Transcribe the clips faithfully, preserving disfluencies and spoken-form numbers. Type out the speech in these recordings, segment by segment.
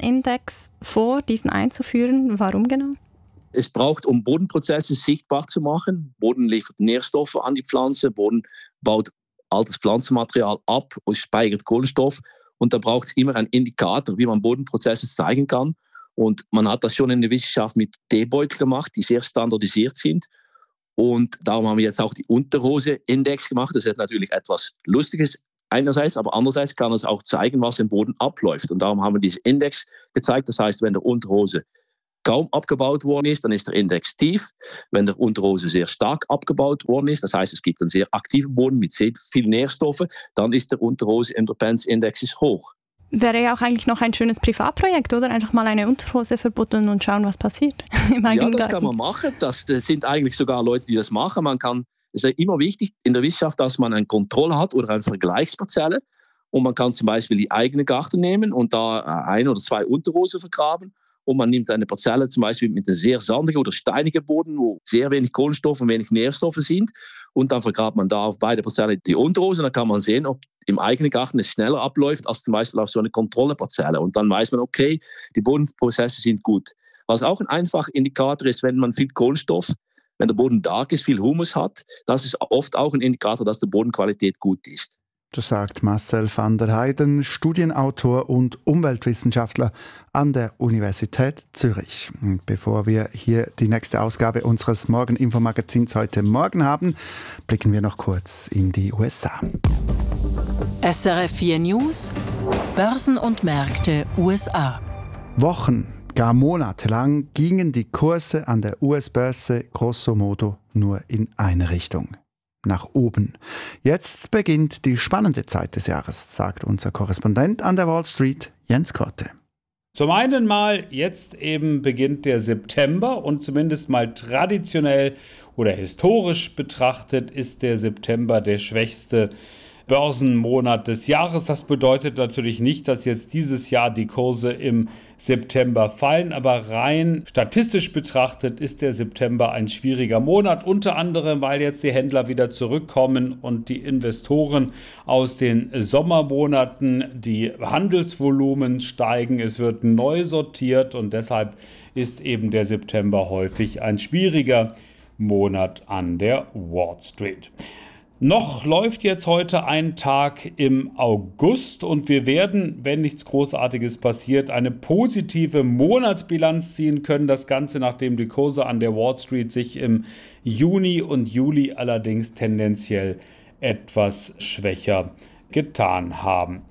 Index vor, diesen einzuführen. Warum genau? Es braucht, um Bodenprozesse sichtbar zu machen. Boden liefert Nährstoffe an die Pflanze, Boden baut altes Pflanzenmaterial ab und speichert Kohlenstoff. Und da braucht es immer einen Indikator, wie man Bodenprozesse zeigen kann. Und man hat das schon in der Wissenschaft mit D-Beutel gemacht, die sehr standardisiert sind. Und darum haben wir jetzt auch die Unterhose-Index gemacht. Das ist natürlich etwas Lustiges einerseits, aber andererseits kann es auch zeigen, was im Boden abläuft. Und darum haben wir diesen Index gezeigt. Das heißt, wenn der Unterhose kaum abgebaut worden ist, dann ist der Index tief. Wenn der Unterhose sehr stark abgebaut worden ist, das heißt, es gibt einen sehr aktiven Boden mit sehr viel Nährstoffe, dann ist der Unterhose-Independence-Index hoch. Wäre ja auch eigentlich noch ein schönes Privatprojekt, oder? Einfach mal eine Unterhose verbutten und schauen, was passiert im Ja, das kann man machen. Das, das sind eigentlich sogar Leute, die das machen. Man kann, es ist immer wichtig in der Wissenschaft, dass man eine Kontrolle hat oder eine Vergleichsparzelle. Und man kann zum Beispiel die eigene Garten nehmen und da ein oder zwei Unterhosen vergraben. Und man nimmt eine Parzelle zum Beispiel mit einem sehr sandigen oder steinigen Boden, wo sehr wenig Kohlenstoff und wenig Nährstoffe sind. Und dann vergrabt man da auf beide Parzellen die Unterhose. Und dann kann man sehen, ob im eigenen Garten es schneller abläuft als zum Beispiel auf so eine Kontrolleparzelle. Und dann weiß man, okay, die Bodenprozesse sind gut. Was auch ein einfacher Indikator ist, wenn man viel Kohlenstoff, wenn der Boden stark ist, viel Humus hat, das ist oft auch ein Indikator, dass die Bodenqualität gut ist. Das sagt Marcel van der Heijden, Studienautor und Umweltwissenschaftler an der Universität Zürich. Und bevor wir hier die nächste Ausgabe unseres Morgen-Info-Magazins heute Morgen haben, blicken wir noch kurz in die U S A. S R F vier News, Börsen und Märkte U S A. Wochen, gar Monate lang gingen die Kurse an der U S-Börse grosso modo nur in eine Richtung. Nach oben. Jetzt beginnt die spannende Zeit des Jahres, sagt unser Korrespondent an der Wall Street, Jens Korte. Zum einen mal, jetzt eben beginnt der September und zumindest mal traditionell oder historisch betrachtet ist der September der schwächste Börsenmonat des Jahres. Das bedeutet natürlich nicht, dass jetzt dieses Jahr die Kurse im September fallen, aber rein statistisch betrachtet ist der September ein schwieriger Monat, unter anderem, weil jetzt die Händler wieder zurückkommen und die Investoren aus den Sommermonaten, die Handelsvolumen steigen, es wird neu sortiert und deshalb ist eben der September häufig ein schwieriger Monat an der Wall Street. Noch läuft jetzt heute ein Tag im August und wir werden, wenn nichts Großartiges passiert, eine positive Monatsbilanz ziehen können. Das Ganze, nachdem die Kurse an der Wall Street sich im Juni und Juli allerdings tendenziell etwas schwächer getan haben.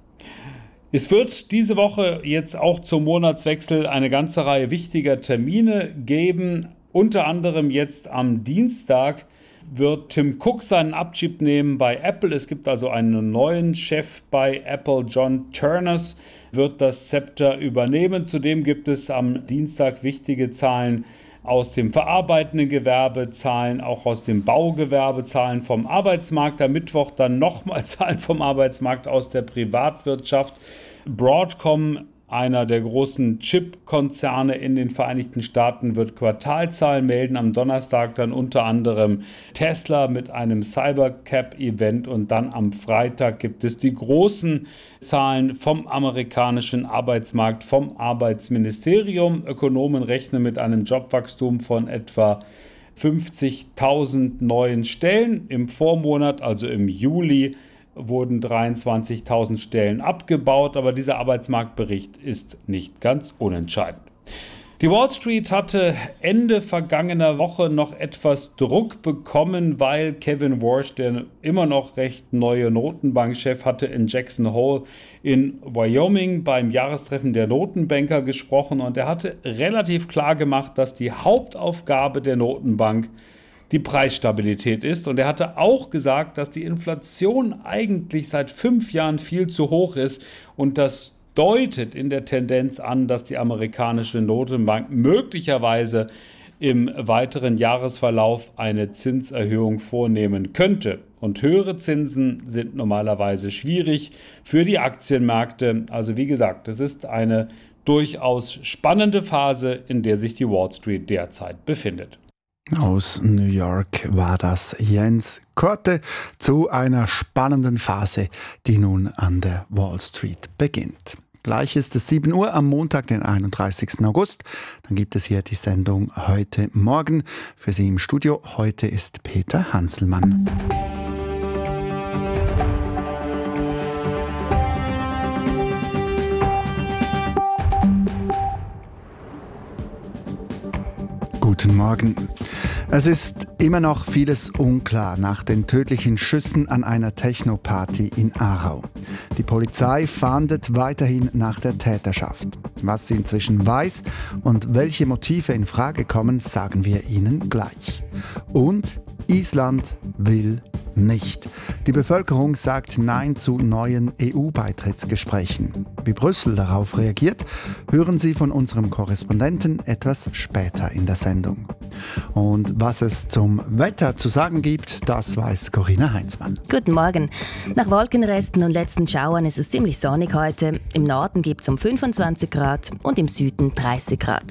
Es wird diese Woche jetzt auch zum Monatswechsel eine ganze Reihe wichtiger Termine geben. Unter anderem jetzt am Dienstag wird Tim Cook seinen Abschied nehmen bei Apple. Es gibt also einen neuen Chef bei Apple, John Ternus, wird das Zepter übernehmen. Zudem gibt es am Dienstag wichtige Zahlen aus dem verarbeitenden Gewerbe, Zahlen auch aus dem Baugewerbe, Zahlen vom Arbeitsmarkt. Am Mittwoch dann nochmal Zahlen vom Arbeitsmarkt aus der Privatwirtschaft. Broadcom, einer der großen Chip-Konzerne in den Vereinigten Staaten, wird Quartalzahlen melden. Am Donnerstag dann unter anderem Tesla mit einem Cybercap-Event und dann am Freitag gibt es die großen Zahlen vom amerikanischen Arbeitsmarkt, vom Arbeitsministerium. Ökonomen rechnen mit einem Jobwachstum von etwa fünfzigtausend neuen Stellen. Im Vormonat, also im Juli, wurden dreiundzwanzigtausend Stellen abgebaut, aber dieser Arbeitsmarktbericht ist nicht ganz unentscheidend. Die Wall Street hatte Ende vergangener Woche noch etwas Druck bekommen, weil Kevin Warsh, der immer noch recht neue Notenbankchef, hatte in Jackson Hole in Wyoming beim Jahrestreffen der Notenbanker gesprochen und er hatte relativ klar gemacht, dass die Hauptaufgabe der Notenbank die Preisstabilität ist. Und er hatte auch gesagt, dass die Inflation eigentlich seit fünf Jahren viel zu hoch ist. Und das deutet in der Tendenz an, dass die amerikanische Notenbank möglicherweise im weiteren Jahresverlauf eine Zinserhöhung vornehmen könnte. Und höhere Zinsen sind normalerweise schwierig für die Aktienmärkte. Also wie gesagt, es ist eine durchaus spannende Phase, in der sich die Wall Street derzeit befindet. Aus New York war das Jens Korte zu einer spannenden Phase, die nun an der Wall Street beginnt. Gleich ist es sieben Uhr am Montag, den einunddreißigsten August. Dann gibt es hier die Sendung Heute Morgen. Für Sie im Studio heute ist Peter Hanselmann. Guten Morgen. Es ist immer noch vieles unklar nach den tödlichen Schüssen an einer Techno-Party in Aarau. Die Polizei fahndet weiterhin nach der Täterschaft. Was sie inzwischen weiß und welche Motive in Frage kommen, sagen wir Ihnen gleich. Und Island will nicht. Die Bevölkerung sagt Nein zu neuen E U-Beitrittsgesprächen. Wie Brüssel darauf reagiert, hören Sie von unserem Korrespondenten etwas später in der Sendung. Und was es zum Wetter zu sagen gibt, das weiß Corinna Heinzmann. Guten Morgen. Nach Wolkenresten und letzten Schauern ist es ziemlich sonnig heute. Im Norden gibt es um fünfundzwanzig Grad und im Süden dreißig Grad.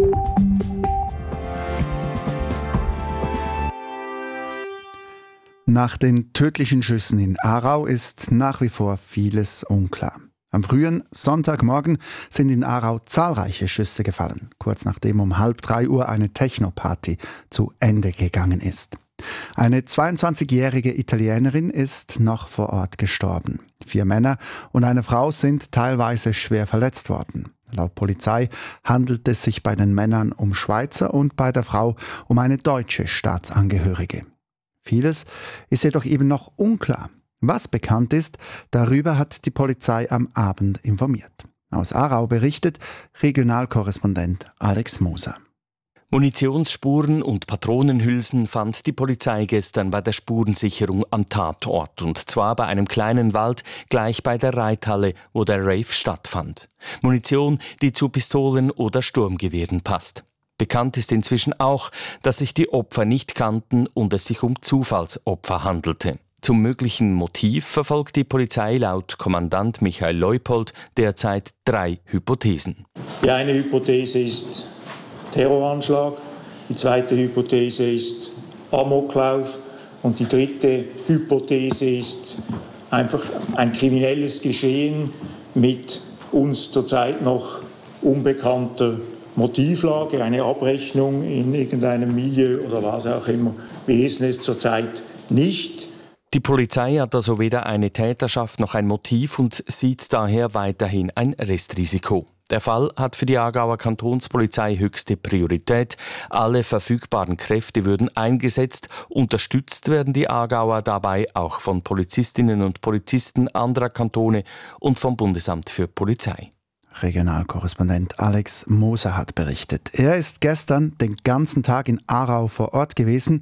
Nach den tödlichen Schüssen in Aarau ist nach wie vor vieles unklar. Am frühen Sonntagmorgen sind in Aarau zahlreiche Schüsse gefallen, kurz nachdem um halb drei Uhr eine Techno-Party zu Ende gegangen ist. Eine zweiundzwanzigjährige Italienerin ist noch vor Ort gestorben. Vier Männer und eine Frau sind teilweise schwer verletzt worden. Laut Polizei handelt es sich bei den Männern um Schweizer und bei der Frau um eine deutsche Staatsangehörige. Vieles ist jedoch eben noch unklar. Was bekannt ist, darüber hat die Polizei am Abend informiert. Aus Aarau berichtet Regionalkorrespondent Alex Moser. Munitionsspuren und Patronenhülsen fand die Polizei gestern bei der Spurensicherung am Tatort, und zwar bei einem kleinen Wald gleich bei der Reithalle, wo der Rave stattfand. Munition, die zu Pistolen oder Sturmgewehren passt. Bekannt ist inzwischen auch, dass sich die Opfer nicht kannten und es sich um Zufallsopfer handelte. Zum möglichen Motiv verfolgt die Polizei laut Kommandant Michael Leupold derzeit drei Hypothesen. Die eine Hypothese ist Terroranschlag, die zweite Hypothese ist Amoklauf und die dritte Hypothese ist einfach ein kriminelles Geschehen mit uns zurzeit noch unbekannter Motivlage, eine Abrechnung in irgendeinem Milieu oder was auch immer. Wir wissen es zurzeit nicht. Die Polizei hat also weder eine Täterschaft noch ein Motiv und sieht daher weiterhin ein Restrisiko. Der Fall hat für die Aargauer Kantonspolizei höchste Priorität. Alle verfügbaren Kräfte würden eingesetzt. Unterstützt werden die Aargauer dabei auch von Polizistinnen und Polizisten anderer Kantone und vom Bundesamt für Polizei. Regionalkorrespondent Alex Moser hat berichtet. Er ist gestern den ganzen Tag in Aarau vor Ort gewesen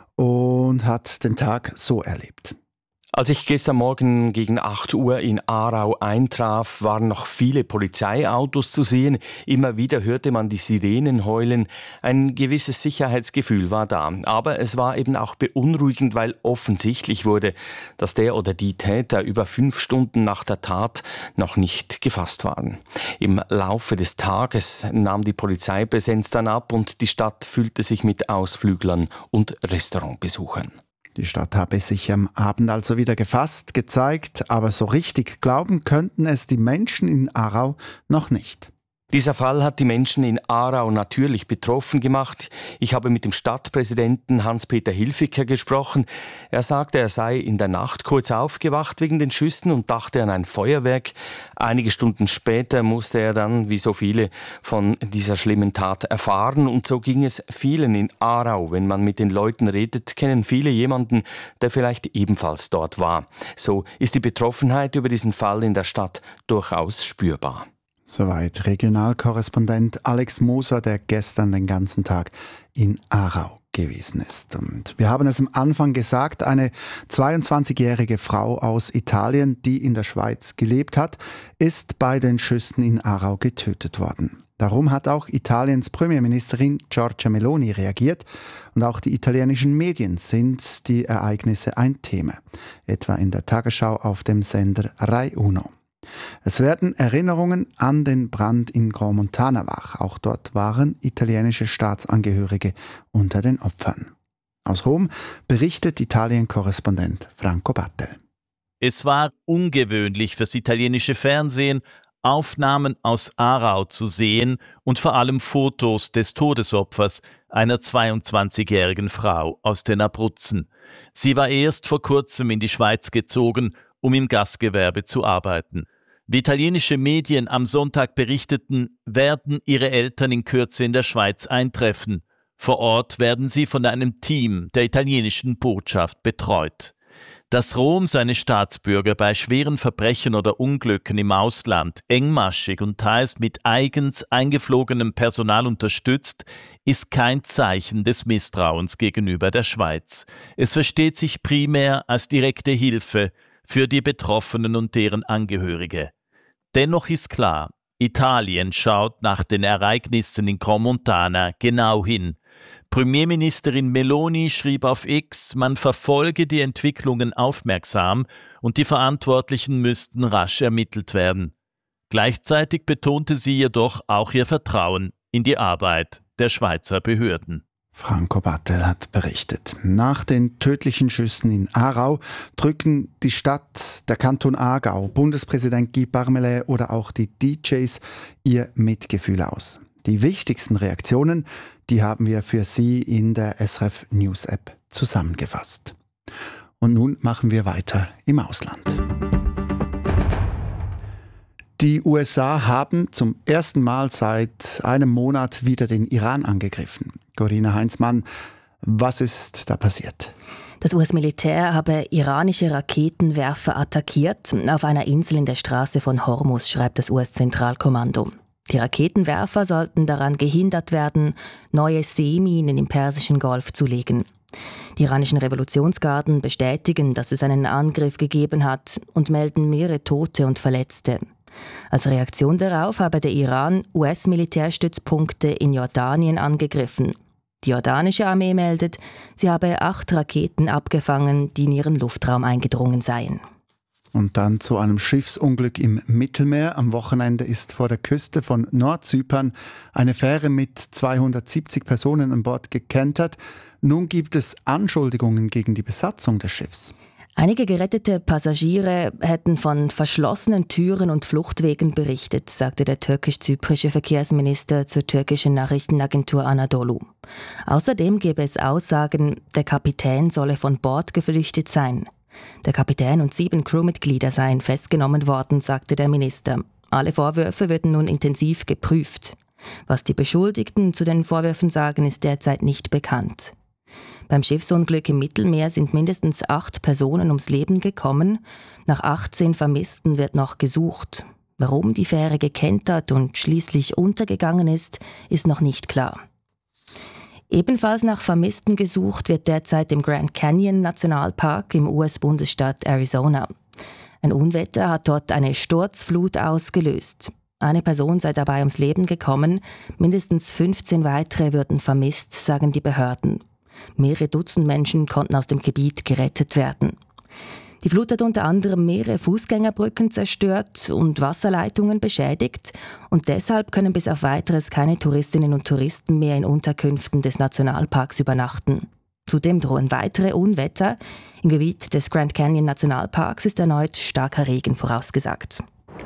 und hat den Tag so erlebt. Als ich gestern Morgen gegen acht Uhr in Aarau eintraf, waren noch viele Polizeiautos zu sehen. Immer wieder hörte man die Sirenen heulen. Ein gewisses Sicherheitsgefühl war da. Aber es war eben auch beunruhigend, weil offensichtlich wurde, dass der oder die Täter über fünf Stunden nach der Tat noch nicht gefasst waren. Im Laufe des Tages nahm die Polizeipräsenz dann ab und die Stadt füllte sich mit Ausflüglern und Restaurantbesuchern. Die Stadt habe sich am Abend also wieder gefasst, gezeigt, aber so richtig glauben könnten es die Menschen in Aarau noch nicht. Dieser Fall hat die Menschen in Aarau natürlich betroffen gemacht. Ich habe mit dem Stadtpräsidenten Hans-Peter Hilfiger gesprochen. Er sagte, er sei in der Nacht kurz aufgewacht wegen den Schüssen und dachte an ein Feuerwerk. Einige Stunden später musste er dann, wie so viele, von dieser schlimmen Tat erfahren. Und so ging es vielen in Aarau. Wenn man mit den Leuten redet, kennen viele jemanden, der vielleicht ebenfalls dort war. So ist die Betroffenheit über diesen Fall in der Stadt durchaus spürbar. Soweit Regionalkorrespondent Alex Moser, der gestern den ganzen Tag in Aarau gewesen ist. Und wir haben es am Anfang gesagt, eine zweiundzwanzigjährige Frau aus Italien, die in der Schweiz gelebt hat, ist bei den Schüssen in Aarau getötet worden. Darum hat auch Italiens Premierministerin Giorgia Meloni reagiert und auch die italienischen Medien sind die Ereignisse ein Thema, etwa in der Tagesschau auf dem Sender Rai Uno. Es werden Erinnerungen an den Brand in Grand Montana wach. Auch dort waren italienische Staatsangehörige unter den Opfern. Aus Rom berichtet Italien-Korrespondent Franco Battel. Es war ungewöhnlich fürs italienische Fernsehen, Aufnahmen aus Aarau zu sehen und vor allem Fotos des Todesopfers, einer zweiundzwanzigjährigen Frau aus den Abruzzen. Sie war erst vor kurzem in die Schweiz gezogen, um im Gastgewerbe zu arbeiten. Wie italienische Medien am Sonntag berichteten, werden ihre Eltern in Kürze in der Schweiz eintreffen. Vor Ort werden sie von einem Team der italienischen Botschaft betreut. Dass Rom seine Staatsbürger bei schweren Verbrechen oder Unglücken im Ausland engmaschig und teils mit eigens eingeflogenem Personal unterstützt, ist kein Zeichen des Misstrauens gegenüber der Schweiz. Es versteht sich primär als direkte Hilfe für die Betroffenen und deren Angehörige. Dennoch ist klar, Italien schaut nach den Ereignissen in Crans-Montana genau hin. Premierministerin Meloni schrieb auf X, man verfolge die Entwicklungen aufmerksam und die Verantwortlichen müssten rasch ermittelt werden. Gleichzeitig betonte sie jedoch auch ihr Vertrauen in die Arbeit der Schweizer Behörden. Franco Battel hat berichtet. Nach den tödlichen Schüssen in Aarau drücken die Stadt, der Kanton Aargau, Bundespräsident Guy Parmelin oder auch die D Js ihr Mitgefühl aus. Die wichtigsten Reaktionen, die haben wir für Sie in der S R F News App zusammengefasst. Und nun machen wir weiter im Ausland. Die U S A haben zum ersten Mal seit einem Monat wieder den Iran angegriffen. Corinna Heinzmann, was ist da passiert? Das U S-Militär habe iranische Raketenwerfer attackiert auf einer Insel in der Straße von Hormuz, schreibt das U S-Zentralkommando. Die Raketenwerfer sollten daran gehindert werden, neue Seeminen im Persischen Golf zu legen. Die iranischen Revolutionsgarden bestätigen, dass es einen Angriff gegeben hat und melden mehrere Tote und Verletzte. Als Reaktion darauf habe der Iran U S-Militärstützpunkte in Jordanien angegriffen. Die jordanische Armee meldet, sie habe acht Raketen abgefangen, die in ihren Luftraum eingedrungen seien. Und dann zu einem Schiffsunglück im Mittelmeer. Am Wochenende ist vor der Küste von Nordzypern eine Fähre mit zweihundertsiebzig Personen an Bord gekentert. Nun gibt es Anschuldigungen gegen die Besatzung des Schiffs. Einige gerettete Passagiere hätten von verschlossenen Türen und Fluchtwegen berichtet, sagte der türkisch-zyprische Verkehrsminister zur türkischen Nachrichtenagentur Anadolu. Außerdem gebe es Aussagen, der Kapitän solle von Bord geflüchtet sein. Der Kapitän und sieben Crewmitglieder seien festgenommen worden, sagte der Minister. Alle Vorwürfe würden nun intensiv geprüft. Was die Beschuldigten zu den Vorwürfen sagen, ist derzeit nicht bekannt. Beim Schiffsunglück im Mittelmeer sind mindestens acht Personen ums Leben gekommen. Nach achtzehn Vermissten wird noch gesucht. Warum die Fähre gekentert und schließlich untergegangen ist, ist noch nicht klar. Ebenfalls nach Vermissten gesucht wird derzeit im Grand Canyon Nationalpark im U S-Bundesstaat Arizona. Ein Unwetter hat dort eine Sturzflut ausgelöst. Eine Person sei dabei ums Leben gekommen, mindestens fünfzehn weitere würden vermisst, sagen die Behörden. Mehrere Dutzend Menschen konnten aus dem Gebiet gerettet werden. Die Flut hat unter anderem mehrere Fußgängerbrücken zerstört und Wasserleitungen beschädigt und deshalb können bis auf Weiteres keine Touristinnen und Touristen mehr in Unterkünften des Nationalparks übernachten. Zudem drohen weitere Unwetter. Im Gebiet des Grand Canyon Nationalparks ist erneut starker Regen vorausgesagt.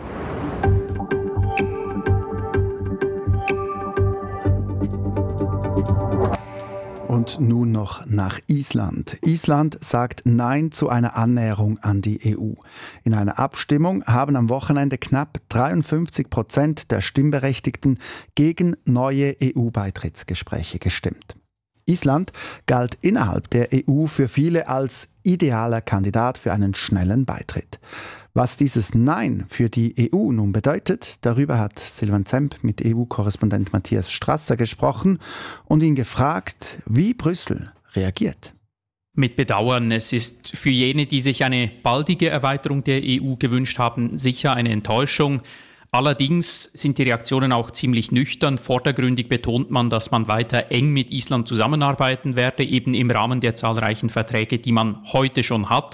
Und nun noch nach Island. Island sagt Nein zu einer Annäherung an die E U. In einer Abstimmung haben am Wochenende knapp dreiundfünfzig Prozent der Stimmberechtigten gegen neue E U-Beitrittsgespräche gestimmt. Island galt innerhalb der E U für viele als idealer Kandidat für einen schnellen Beitritt. Was dieses Nein für die E U nun bedeutet, darüber hat Silvan Zemp mit E U-Korrespondent Matthias Strasser gesprochen und ihn gefragt, wie Brüssel reagiert. Mit Bedauern, es ist für jene, die sich eine baldige Erweiterung der E U gewünscht haben, sicher eine Enttäuschung. Allerdings sind die Reaktionen auch ziemlich nüchtern. Vordergründig betont man, dass man weiter eng mit Island zusammenarbeiten werde, eben im Rahmen der zahlreichen Verträge, die man heute schon hat.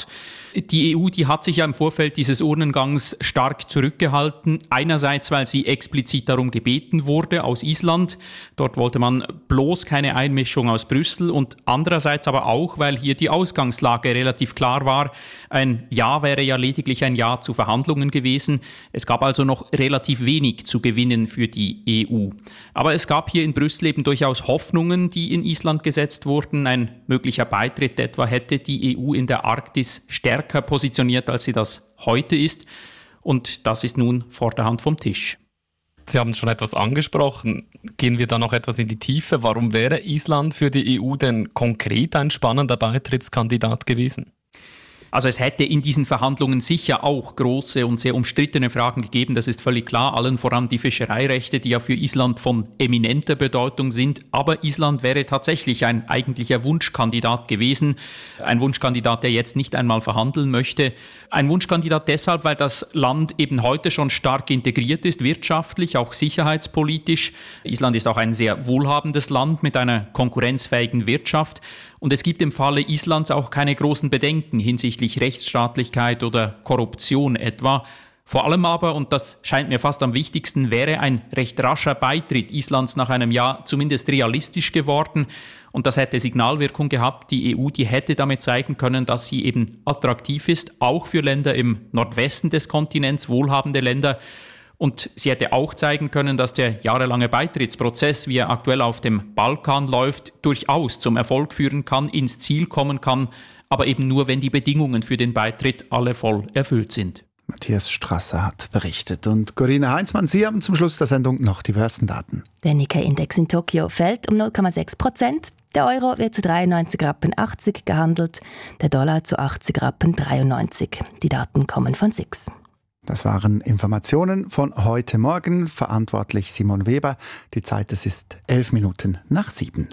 Die E U, die hat sich ja im Vorfeld dieses Urnengangs stark zurückgehalten. Einerseits, weil sie explizit darum gebeten wurde aus Island. Dort wollte man bloß keine Einmischung aus Brüssel. Und andererseits aber auch, weil hier die Ausgangslage relativ klar war. Ein Ja wäre ja lediglich ein Ja zu Verhandlungen gewesen. Es gab also noch relativ wenig zu gewinnen für die E U. Aber es gab hier in Brüssel eben durchaus Hoffnungen, die in Island gesetzt wurden. Ein möglicher Beitritt etwa hätte die E U in der Arktis stärker positioniert, als sie das heute ist. Und das ist nun vor der Hand vom Tisch. Sie haben schon etwas angesprochen. Gehen wir da noch etwas in die Tiefe. Warum wäre Island für die E U denn konkret ein spannender Beitrittskandidat gewesen? Also es hätte in diesen Verhandlungen sicher auch große und sehr umstrittene Fragen gegeben, das ist völlig klar, allen voran die Fischereirechte, die ja für Island von eminenter Bedeutung sind. Aber Island wäre tatsächlich ein eigentlicher Wunschkandidat gewesen, ein Wunschkandidat, der jetzt nicht einmal verhandeln möchte. Ein Wunschkandidat deshalb, weil das Land eben heute schon stark integriert ist, wirtschaftlich, auch sicherheitspolitisch. Island ist auch ein sehr wohlhabendes Land mit einer konkurrenzfähigen Wirtschaft. Und es gibt im Falle Islands auch keine großen Bedenken hinsichtlich Rechtsstaatlichkeit oder Korruption etwa. Vor allem aber, und das scheint mir fast am wichtigsten, wäre ein recht rascher Beitritt Islands nach einem Jahr zumindest realistisch geworden. Und das hätte Signalwirkung gehabt. Die E U, die hätte damit zeigen können, dass sie eben attraktiv ist, auch für Länder im Nordwesten des Kontinents, wohlhabende Länder. Und sie hätte auch zeigen können, dass der jahrelange Beitrittsprozess, wie er aktuell auf dem Balkan läuft, durchaus zum Erfolg führen kann, ins Ziel kommen kann, aber eben nur, wenn die Bedingungen für den Beitritt alle voll erfüllt sind. Matthias Strasser hat berichtet. Und Corinna Heinzmann, Sie haben zum Schluss der Sendung noch die Börsendaten. Der Nikkei-Index in Tokio fällt um null Komma sechs Prozent. Der Euro wird zu dreiundneunzig Rappen achtzig gehandelt, der Dollar zu achtzig Rappen dreiundneunzig. Die Daten kommen von S I X. Das waren Informationen von heute Morgen. Verantwortlich Simon Weber. Die Zeit, es ist elf Minuten nach sieben.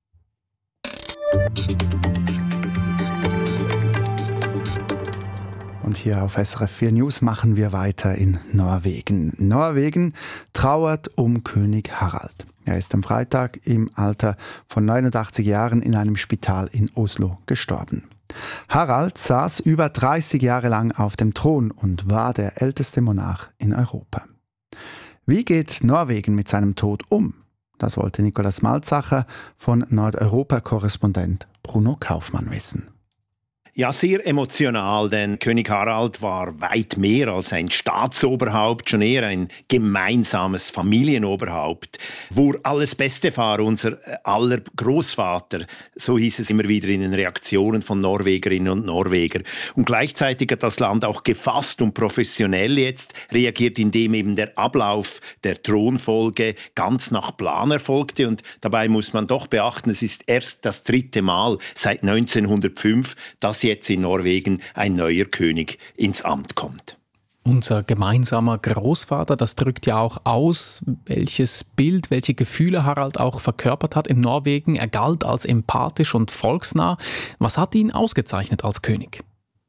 Und hier auf S R F vier News machen wir weiter in Norwegen. Norwegen trauert um König Harald. Er ist am Freitag im Alter von neunundachtzig Jahren in einem Spital in Oslo gestorben. Harald saß über dreißig Jahre lang auf dem Thron und war der älteste Monarch in Europa. Wie geht Norwegen mit seinem Tod um? Das wollte Nikolaus Malzacher von Nordeuropa-Korrespondent Bruno Kaufmann wissen. Ja, sehr emotional, denn König Harald war weit mehr als ein Staatsoberhaupt, schon eher ein gemeinsames Familienoberhaupt. Wo alles Beste war, unser aller Großvater, so hieß es immer wieder in den Reaktionen von Norwegerinnen und Norweger. Und gleichzeitig hat das Land auch gefasst und professionell jetzt reagiert, indem eben der Ablauf der Thronfolge ganz nach Plan erfolgte. Und dabei muss man doch beachten, es ist erst das dritte Mal seit neunzehnhundertfünf, dass jetzt in Norwegen ein neuer König ins Amt kommt. Unser gemeinsamer Großvater, das drückt ja auch aus, welches Bild, welche Gefühle Harald auch verkörpert hat in Norwegen. Er galt als empathisch und volksnah. Was hat ihn ausgezeichnet als König?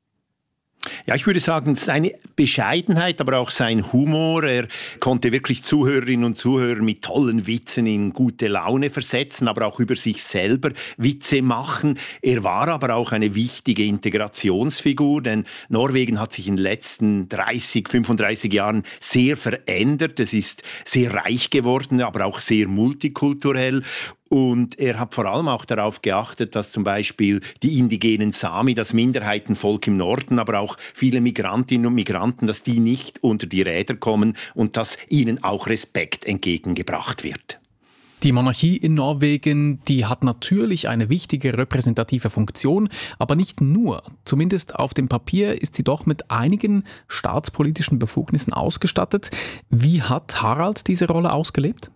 Ja, ich würde sagen, seine Bescheidenheit, aber auch sein Humor. Er konnte wirklich Zuhörerinnen und Zuhörer mit tollen Witzen in gute Laune versetzen, aber auch über sich selber Witze machen. Er war aber auch eine wichtige Integrationsfigur, denn Norwegen hat sich in den letzten dreißig, fünfunddreißig Jahren sehr verändert. Es ist sehr reich geworden, aber auch sehr multikulturell. Und er hat vor allem auch darauf geachtet, dass zum Beispiel die indigenen Sami, das Minderheitenvolk im Norden, aber auch viele Migrantinnen und Migranten, dass die nicht unter die Räder kommen und dass ihnen auch Respekt entgegengebracht wird. Die Monarchie in Norwegen, die hat natürlich eine wichtige repräsentative Funktion, aber nicht nur. Zumindest auf dem Papier ist sie doch mit einigen staatspolitischen Befugnissen ausgestattet. Wie hat Harald diese Rolle ausgelebt?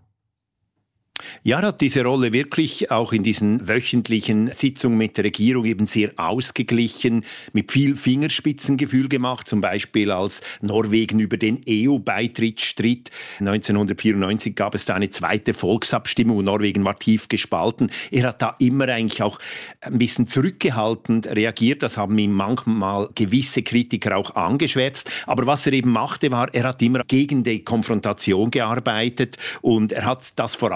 Ja, er hat diese Rolle wirklich auch in diesen wöchentlichen Sitzungen mit der Regierung eben sehr ausgeglichen, mit viel Fingerspitzengefühl gemacht, zum Beispiel als Norwegen über den E U-Beitritt stritt. neunzehnhundertvierundneunzig gab es da eine zweite Volksabstimmung und Norwegen war tief gespalten. Er hat da immer eigentlich auch ein bisschen zurückgehaltend reagiert, das haben ihm manchmal gewisse Kritiker auch angeschwärzt. Aber was er eben machte, war, er hat immer gegen die Konfrontation gearbeitet und er hat das vor allem auch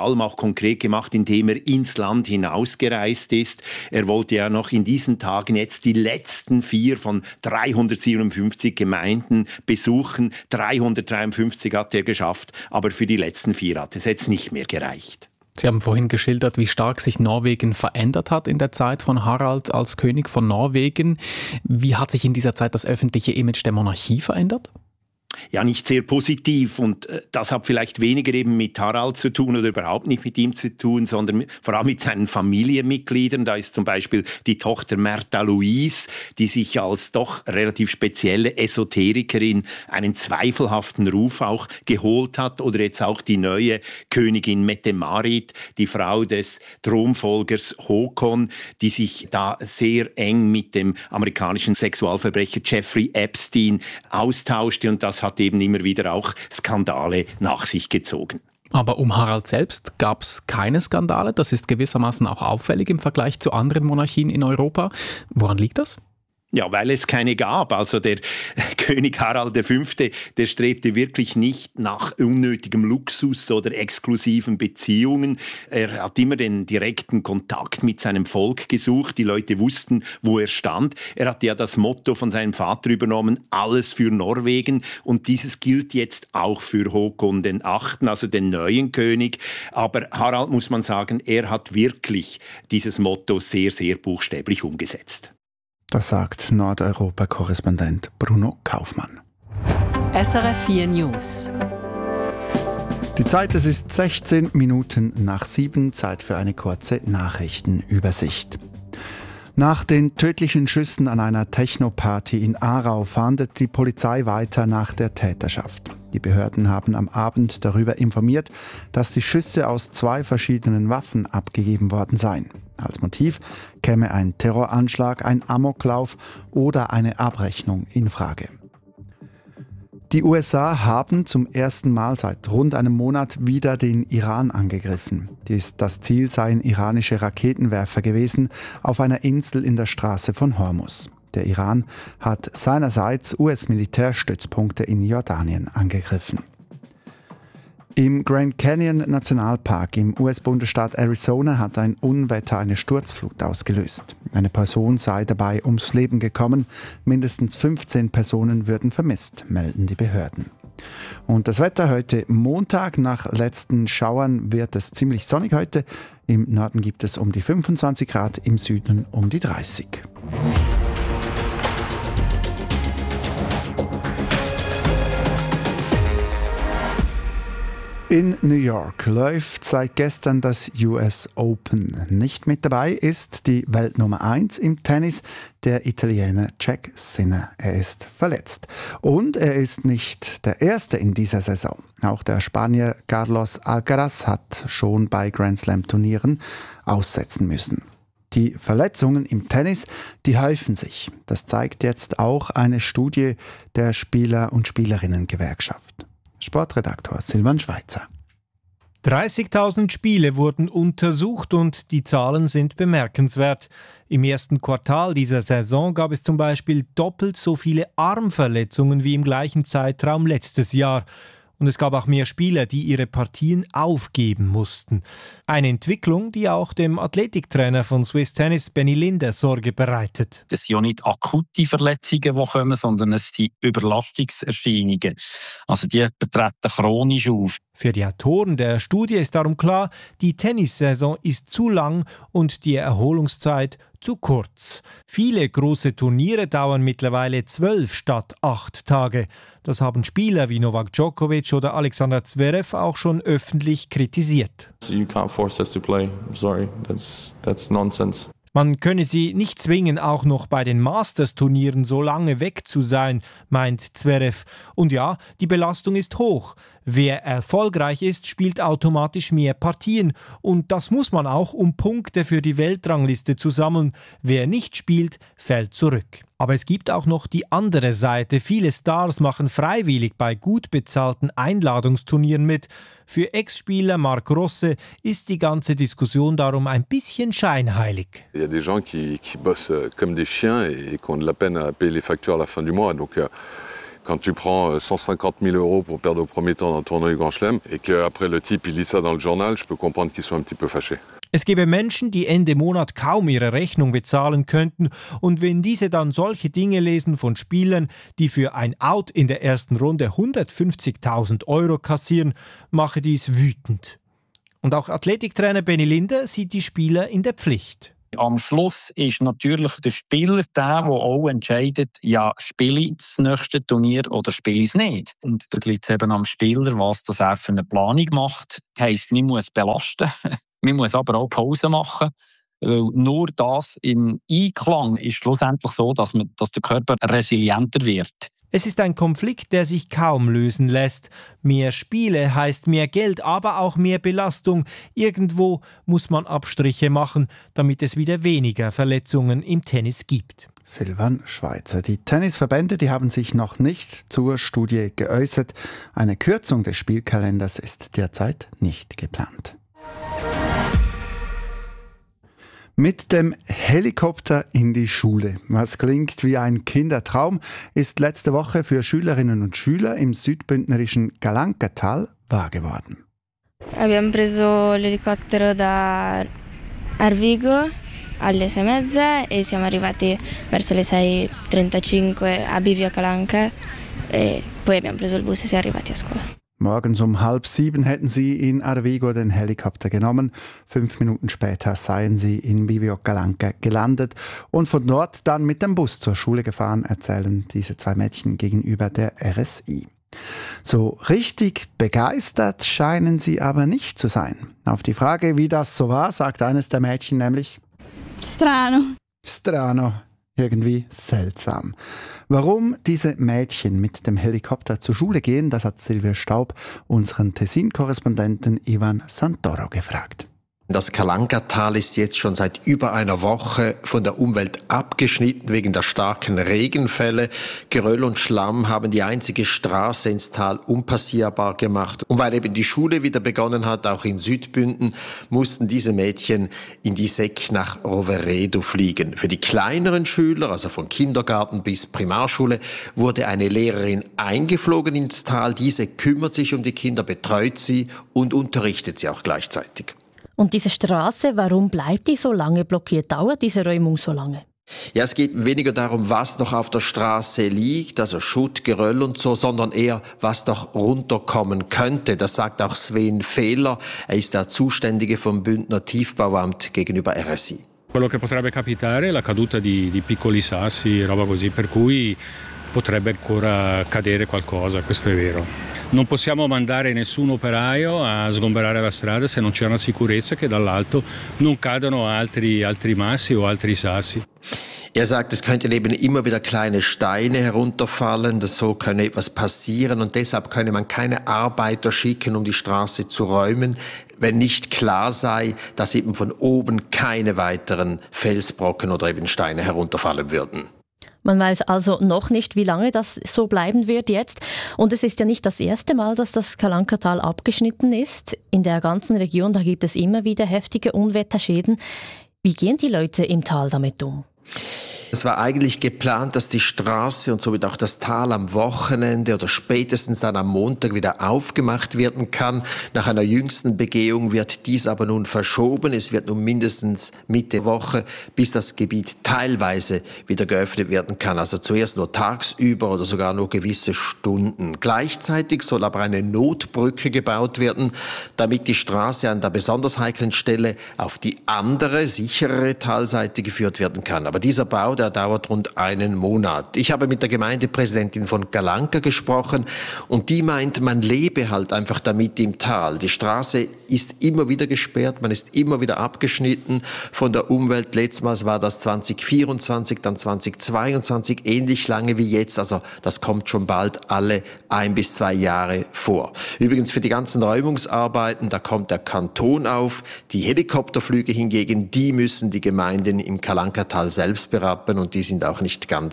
konkret gemacht, indem er ins Land hinausgereist ist. Er wollte ja noch in diesen Tagen jetzt die letzten vier von dreihundertsiebenundfünfzig Gemeinden besuchen. dreihundertdreiundfünfzig hat er geschafft, aber für die letzten vier hat es jetzt nicht mehr gereicht. Sie haben vorhin geschildert, wie stark sich Norwegen verändert hat in der Zeit von Harald als König von Norwegen. Wie hat sich in dieser Zeit das öffentliche Image der Monarchie verändert? Ja, nicht sehr positiv, und äh, das hat vielleicht weniger eben mit Harald zu tun oder überhaupt nicht mit ihm zu tun, sondern mit, vor allem mit seinen Familienmitgliedern. Da ist zum Beispiel die Tochter Märtha Louise, die sich als doch relativ spezielle Esoterikerin einen zweifelhaften Ruf auch geholt hat, oder jetzt auch die neue Königin Mette-Marit, die Frau des Thronfolgers Håkon, die sich da sehr eng mit dem amerikanischen Sexualverbrecher Jeffrey Epstein austauschte, und das hat eben immer wieder auch Skandale nach sich gezogen. Aber um Harald selbst gab es keine Skandale. Das ist gewissermaßen auch auffällig im Vergleich zu anderen Monarchien in Europa. Woran liegt das? Ja, weil es keine gab. Also der König Harald der Fünfte, der strebte wirklich nicht nach unnötigem Luxus oder exklusiven Beziehungen. Er hat immer den direkten Kontakt mit seinem Volk gesucht. Die Leute wussten, wo er stand. Er hatte ja das Motto von seinem Vater übernommen: alles für Norwegen. Und dieses gilt jetzt auch für Håkon den Achten, also den neuen König. Aber Harald, muss man sagen, er hat wirklich dieses Motto sehr, sehr buchstäblich umgesetzt. Das sagt Nordeuropa-Korrespondent Bruno Kaufmann. S R F vier News. Die Zeit, es ist sechzehn Minuten nach sieben, Zeit für eine kurze Nachrichtenübersicht. Nach den tödlichen Schüssen an einer Techno-Party in Aarau fahndet die Polizei weiter nach der Täterschaft. Die Behörden haben am Abend darüber informiert, dass die Schüsse aus zwei verschiedenen Waffen abgegeben worden seien. Als Motiv käme ein Terroranschlag, ein Amoklauf oder eine Abrechnung in Frage. Die U S A haben zum ersten Mal seit rund einem Monat wieder den Iran angegriffen. Das Ziel seien iranische Raketenwerfer gewesen auf einer Insel in der Straße von Hormuz. Der Iran hat seinerseits U S-Militärstützpunkte in Jordanien angegriffen. Im Grand Canyon Nationalpark im U S-Bundesstaat Arizona hat ein Unwetter eine Sturzflut ausgelöst. Eine Person sei dabei ums Leben gekommen. Mindestens fünfzehn Personen würden vermisst, melden die Behörden. Und das Wetter heute Montag. Nach letzten Schauern wird es ziemlich sonnig heute. Im Norden gibt es um die fünfundzwanzig Grad, im Süden um die dreißig. In New York läuft seit gestern das U S Open. Nicht mit dabei ist die Weltnummer eins im Tennis, der Italiener Jack Sinner. Er ist verletzt. Und er ist nicht der Erste in dieser Saison. Auch der Spanier Carlos Alcaraz hat schon bei Grand Slam Turnieren aussetzen müssen. Die Verletzungen im Tennis, die häufen sich. Das zeigt jetzt auch eine Studie der Spieler- und Spielerinnen-Gewerkschaft. Sportredaktor Silvan Schweizer. dreißigtausend Spiele wurden untersucht und die Zahlen sind bemerkenswert. Im ersten Quartal dieser Saison gab es zum Beispiel doppelt so viele Armverletzungen wie im gleichen Zeitraum letztes Jahr. Und es gab auch mehr Spieler, die ihre Partien aufgeben mussten. Eine Entwicklung, die auch dem Athletiktrainer von Swiss Tennis, Benny Linder, Sorge bereitet. Das sind ja nicht akute Verletzungen, die kommen, sondern es sind Überlastungserscheinungen. Also die treten chronisch auf. Für die Autoren der Studie ist darum klar, die Tennissaison ist zu lang und die Erholungszeit zu kurz. Viele große Turniere dauern mittlerweile zwölf statt acht Tage. Das haben Spieler wie Novak Djokovic oder Alexander Zverev auch schon öffentlich kritisiert. You can't force us to play. I'm sorry, that's that's nonsense. Man könne sie nicht zwingen, auch noch bei den Masters-Turnieren so lange weg zu sein, meint Zverev. Und ja, die Belastung ist hoch. Wer erfolgreich ist, spielt automatisch mehr Partien. Und das muss man auch, um Punkte für die Weltrangliste zu sammeln. Wer nicht spielt, fällt zurück. Aber es gibt auch noch die andere Seite. Viele Stars machen freiwillig bei gut bezahlten Einladungsturnieren mit. Für Ex-Spieler Marc Rosse ist die ganze Diskussion darum ein bisschen scheinheilig. Il y a des gens qui, qui bossent comme des chiens et qui ont de la peine à payer les factures à la fin du mois. Donc, Quand tu prends cent cinquante mille euros pour perdre au premier tour d'un tournoi du Grand Chelem et qu'après le type il lit ça dans le journal, je peux comprendre qu'il soit un petit peu fâché. Es gäbe Menschen, die Ende Monat kaum ihre Rechnung bezahlen könnten und wenn diese dann solche Dinge lesen von Spielern, die für ein Out in der ersten Runde hundertfünfzigtausend Euro kassieren, mache dies wütend. Und auch Athletiktrainer Benny Linde sieht die Spieler in der Pflicht. Am Schluss ist natürlich der Spieler der, der auch entscheidet, ja, spiele ich das nächste Turnier oder spiele ich es nicht. Und da liegt es eben am Spieler, was das er für eine Planung macht. Das heisst, man muss belasten, man muss aber auch Pause machen. Weil nur das im Einklang ist schlussendlich so, dass, man, dass der Körper resilienter wird. Es ist ein Konflikt, der sich kaum lösen lässt. Mehr Spiele heißt mehr Geld, aber auch mehr Belastung. Irgendwo muss man Abstriche machen, damit es wieder weniger Verletzungen im Tennis gibt. Silvan Schweizer. Die Tennisverbände, die haben sich noch nicht zur Studie geäußert. Eine Kürzung des Spielkalenders ist derzeit nicht geplant. Mit dem Helikopter in die Schule. Was klingt wie ein Kindertraum, ist letzte Woche für Schülerinnen und Schüler im südbündnerischen Galankatal wahr geworden. Abbiamo preso l'elicottero da Arvigo alle sei e mezza e siamo arrivati verso le sei e trentacinque a Bivio Calanca e poi abbiamo preso il bus e siamo arrivati a scuola. Morgens um halb sieben hätten sie in Arvigo den Helikopter genommen. Fünf Minuten später seien sie in Bivio Calanca gelandet und von dort dann mit dem Bus zur Schule gefahren, erzählen diese zwei Mädchen gegenüber der R S I. So richtig begeistert scheinen sie aber nicht zu sein. Auf die Frage, wie das so war, sagt eines der Mädchen nämlich: Strano. Strano. Irgendwie seltsam. Warum diese Mädchen mit dem Helikopter zur Schule gehen, das hat Silvia Staub unseren Tessin-Korrespondenten Ivan Santoro gefragt. Das Calancatal ist jetzt schon seit über einer Woche von der Umwelt abgeschnitten wegen der starken Regenfälle. Geröll und Schlamm haben die einzige Straße ins Tal unpassierbar gemacht. Und weil eben die Schule wieder begonnen hat, auch in Südbünden, mussten diese Mädchen in die Sek nach Roveredo fliegen. Für die kleineren Schüler, also von Kindergarten bis Primarschule, wurde eine Lehrerin eingeflogen ins Tal. Diese kümmert sich um die Kinder, betreut sie und unterrichtet sie auch gleichzeitig. Und diese Straße, warum bleibt die so lange blockiert? Dauert diese Räumung so lange? Ja, es geht weniger darum, was noch auf der Straße liegt, also Schutt, Geröll und so, sondern eher, was noch runterkommen könnte. Das sagt auch Sven Fehler. Er ist der Zuständige vom Bündner Tiefbauamt gegenüber R S I. Quello che potrebbe capitare è la caduta di, di piccoli sassi, roba così, per cui potrebbe ancora cadere qualcosa, questo è vero. Non possiamo mandare nessun operaio a sgomberare la strada se non c'è una sicurezza che dall'alto non cadano altri, altri massi o altri sassi. Er sagt, es könnten eben immer wieder kleine Steine herunterfallen, so könne etwas passieren und deshalb könne man keine Arbeiter schicken, um die Straße zu räumen, wenn nicht klar sei, dass eben von oben keine weiteren Felsbrocken oder eben Steine herunterfallen würden. Man weiß also noch nicht, wie lange das so bleiben wird jetzt. Und es ist ja nicht das erste Mal, dass das Calancatal abgeschnitten ist. In der ganzen Region, da gibt es immer wieder heftige Unwetterschäden. Wie gehen die Leute im Tal damit um? Es war eigentlich geplant, dass die Straße und somit auch das Tal am Wochenende oder spätestens dann am Montag wieder aufgemacht werden kann. Nach einer jüngsten Begehung wird dies aber nun verschoben. Es wird nun mindestens Mitte Woche, bis das Gebiet teilweise wieder geöffnet werden kann. Also zuerst nur tagsüber oder sogar nur gewisse Stunden. Gleichzeitig soll aber eine Notbrücke gebaut werden, damit die Straße an der besonders heiklen Stelle auf die andere, sicherere Talseite geführt werden kann. Aber dieser Bau, der dauert rund einen Monat. Ich habe mit der Gemeindepräsidentin von Calanca gesprochen und die meint, man lebe halt einfach damit im Tal. Die Straße ist immer wieder gesperrt, man ist immer wieder abgeschnitten von der Umwelt. Letztmals war das zwanzig vierundzwanzig, dann zwanzig zweiundzwanzig, ähnlich lange wie jetzt. Also das kommt schon bald alle ein bis zwei Jahre vor. Übrigens für die ganzen Räumungsarbeiten, da kommt der Kanton auf. Die Helikopterflüge hingegen, die müssen die Gemeinden im Calancatal selbst berappen und die sind auch nicht ganz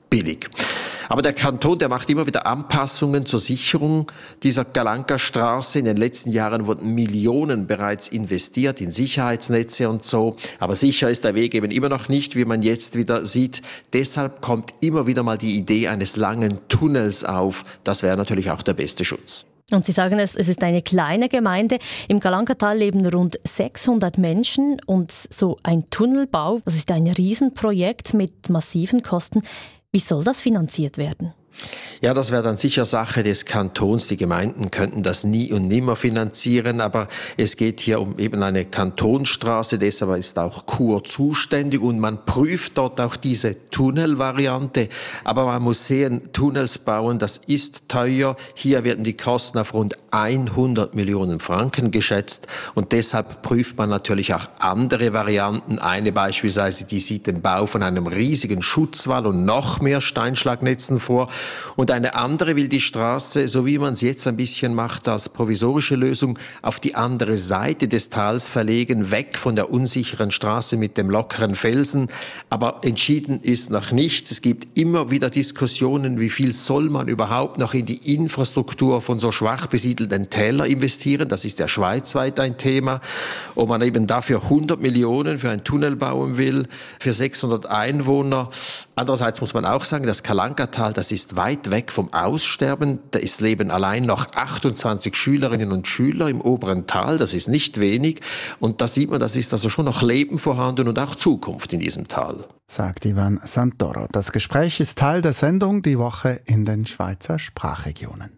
billig. Aber der Kanton, der macht immer wieder Anpassungen zur Sicherung dieser Calanca-Straße. In den letzten Jahren wurden Millionen bereits investiert in Sicherheitsnetze und so. Aber sicher ist der Weg eben immer noch nicht, wie man jetzt wieder sieht. Deshalb kommt immer wieder mal die Idee eines langen Tunnels auf. Das wäre natürlich auch der beste Schutz. Und Sie sagen es, es ist eine kleine Gemeinde. Im Calancatal leben rund sechshundert Menschen und so ein Tunnelbau, das ist ein Riesenprojekt mit massiven Kosten. Wie soll das finanziert werden? Ja, das wäre dann sicher Sache des Kantons. Die Gemeinden könnten das nie und nimmer finanzieren, aber es geht hier um eben eine Kantonsstraße, deshalb ist auch Chur zuständig und man prüft dort auch diese Tunnelvariante. Aber man muss sehen, Tunnels bauen, das ist teuer. Hier werden die Kosten auf rund hundert Millionen Franken geschätzt und deshalb prüft man natürlich auch andere Varianten. Eine beispielsweise, die sieht den Bau von einem riesigen Schutzwall und noch mehr Steinschlagnetzen vor. Und eine andere will die Straße, so wie man es jetzt ein bisschen macht, als provisorische Lösung auf die andere Seite des Tals verlegen, weg von der unsicheren Straße mit dem lockeren Felsen. Aber entschieden ist noch nichts. Es gibt immer wieder Diskussionen, wie viel soll man überhaupt noch in die Infrastruktur von so schwach besiedelten Tälern investieren. Das ist ja schweizweit ein Thema. Ob man eben dafür hundert Millionen für einen Tunnel bauen will, für sechshundert Einwohner. Andererseits muss man auch sagen, das Calancatal, das ist weit weg vom Aussterben. Da ist leben allein noch achtundzwanzig Schülerinnen und Schüler im oberen Tal. Das ist nicht wenig. Und da sieht man, das ist also schon noch Leben vorhanden und auch Zukunft in diesem Tal. Sagt Ivan Santoro. Das Gespräch ist Teil der Sendung Die Woche in den Schweizer Sprachregionen.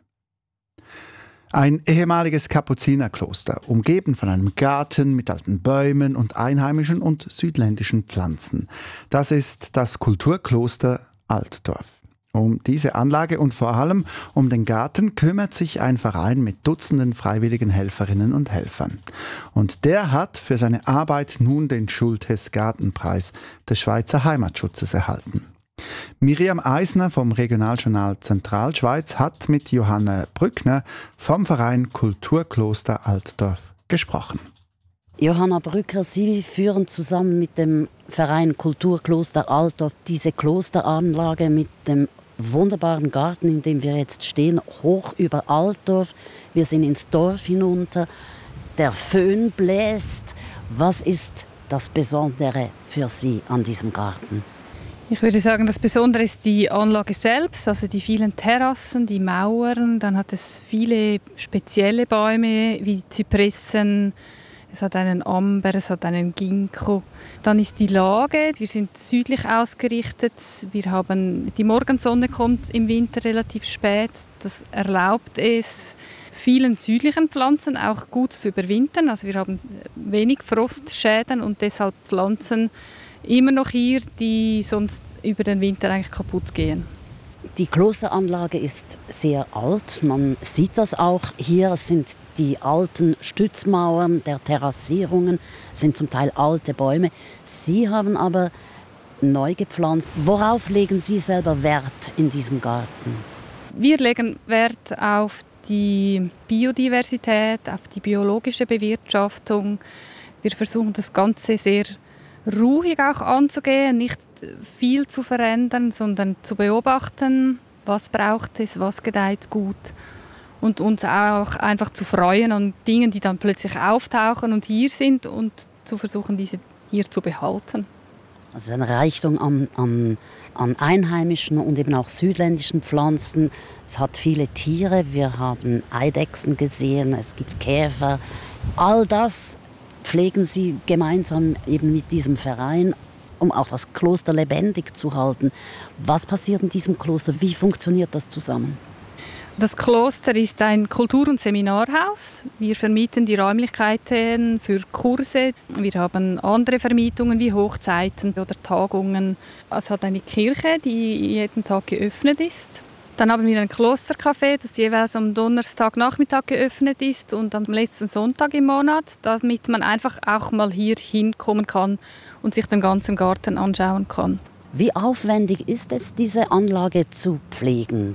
Ein ehemaliges Kapuzinerkloster, umgeben von einem Garten mit alten Bäumen und einheimischen und südländischen Pflanzen. Das ist das Kulturkloster Altdorf. Um diese Anlage und vor allem um den Garten kümmert sich ein Verein mit Dutzenden freiwilligen Helferinnen und Helfern. Und der hat für seine Arbeit nun den Schulthess-Gartenpreis des Schweizer Heimatschutzes erhalten. Miriam Eisner vom Regionaljournal Zentralschweiz hat mit Johanna Brückner vom Verein Kulturkloster Altdorf gesprochen. Johanna Brücker, Sie führen zusammen mit dem Verein Kulturkloster Altdorf diese Klosteranlage mit dem wunderbaren Garten, in dem wir jetzt stehen, hoch über Altdorf. Wir sind ins Dorf hinunter. Der Föhn bläst. Was ist das Besondere für Sie an diesem Garten? Ich würde sagen, das Besondere ist die Anlage selbst, also die vielen Terrassen, die Mauern. Dann hat es viele spezielle Bäume wie Zypressen. Es hat einen Amber, es hat einen Ginkgo. Dann ist die Lage. Wir sind südlich ausgerichtet. Wir haben, die Morgensonne kommt im Winter relativ spät. Das erlaubt es, vielen südlichen Pflanzen auch gut zu überwintern. Also wir haben wenig Frostschäden und deshalb Pflanzen immer noch hier, die sonst über den Winter eigentlich kaputt gehen. Die Klosteranlage ist sehr alt. Man sieht das auch. Hier sind die alten Stützmauern der Terrassierungen, sind zum Teil alte Bäume. Sie haben aber neu gepflanzt. Worauf legen Sie selber Wert in diesem Garten? Wir legen Wert auf die Biodiversität, auf die biologische Bewirtschaftung. Wir versuchen das Ganze sehr ruhig auch anzugehen, nicht viel zu verändern, sondern zu beobachten, was braucht es, was gedeiht gut und uns auch einfach zu freuen an Dingen, die dann plötzlich auftauchen und hier sind und zu versuchen, diese hier zu behalten. Also eine Reichtum an, an, an einheimischen und eben auch südländischen Pflanzen. Es hat viele Tiere, wir haben Eidechsen gesehen, es gibt Käfer. All das pflegen Sie gemeinsam eben mit diesem Verein, um auch das Kloster lebendig zu halten. Was passiert in diesem Kloster? Wie funktioniert das zusammen? Das Kloster ist ein Kultur- und Seminarhaus. Wir vermieten die Räumlichkeiten für Kurse. Wir haben andere Vermietungen wie Hochzeiten oder Tagungen. Es hat eine Kirche, die jeden Tag geöffnet ist. Dann haben wir ein Klostercafé, das jeweils am Donnerstagnachmittag geöffnet ist und am letzten Sonntag im Monat, damit man einfach auch mal hier hinkommen kann und sich den ganzen Garten anschauen kann. Wie aufwendig ist es, diese Anlage zu pflegen?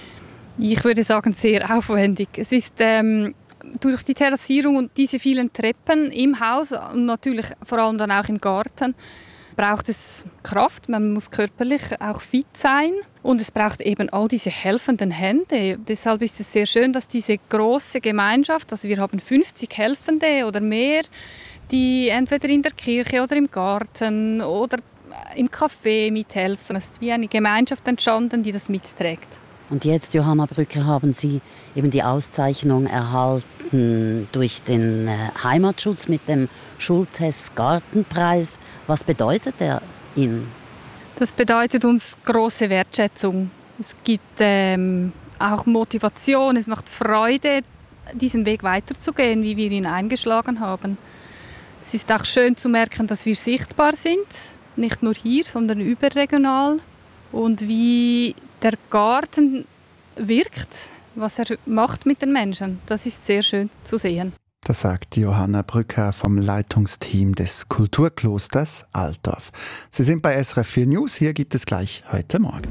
Ich würde sagen, sehr aufwendig. Es ist ähm, durch die Terrassierung und diese vielen Treppen im Haus und natürlich vor allem dann auch im Garten braucht es Kraft, man muss körperlich auch fit sein und es braucht eben all diese helfenden Hände. Deshalb ist es sehr schön, dass diese große Gemeinschaft, also wir haben fünfzig Helfende oder mehr, die entweder in der Kirche oder im Garten oder im Café mithelfen. Es ist wie eine Gemeinschaft entstanden, die das mitträgt. Und jetzt, Johanna Brücker, haben Sie eben die Auszeichnung erhalten durch den Heimatschutz mit dem Schulthess Gartenpreis. Was bedeutet der Ihnen? Das bedeutet uns große Wertschätzung. Es gibt ähm, auch Motivation, es macht Freude, diesen Weg weiterzugehen, wie wir ihn eingeschlagen haben. Es ist auch schön zu merken, dass wir sichtbar sind, nicht nur hier, sondern überregional. Und wie der Garten wirkt, was er macht mit den Menschen, das ist sehr schön zu sehen. Das sagt Johanna Brücker vom Leitungsteam des Kulturklosters Altdorf. Sie sind bei S R F vier News, hier gibt es gleich heute Morgen.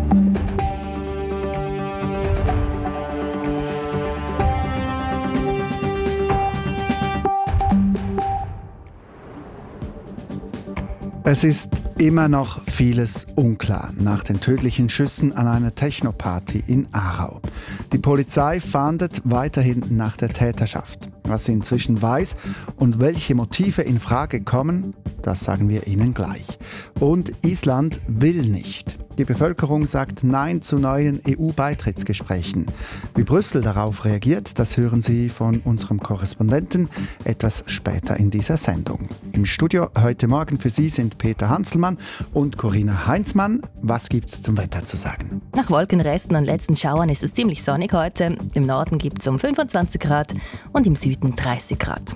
Es ist immer noch vieles unklar nach den tödlichen Schüssen an einer Techno-Party in Aarau. Die Polizei fahndet weiterhin nach der Täterschaft. Was sie inzwischen weiß und welche Motive in Frage kommen, das sagen wir Ihnen gleich. Und Island will nicht. Die Bevölkerung sagt Nein zu neuen E U-Beitrittsgesprächen. Wie Brüssel darauf reagiert, das hören Sie von unserem Korrespondenten etwas später in dieser Sendung. Im Studio heute Morgen für Sie sind Peter Hanselmann und Corinna Heinzmann. Was gibt's zum Wetter zu sagen? Nach Wolkenresten und letzten Schauern ist es ziemlich sonnig heute. Im Norden gibt es um fünfundzwanzig Grad und im Süden dreißig Grad.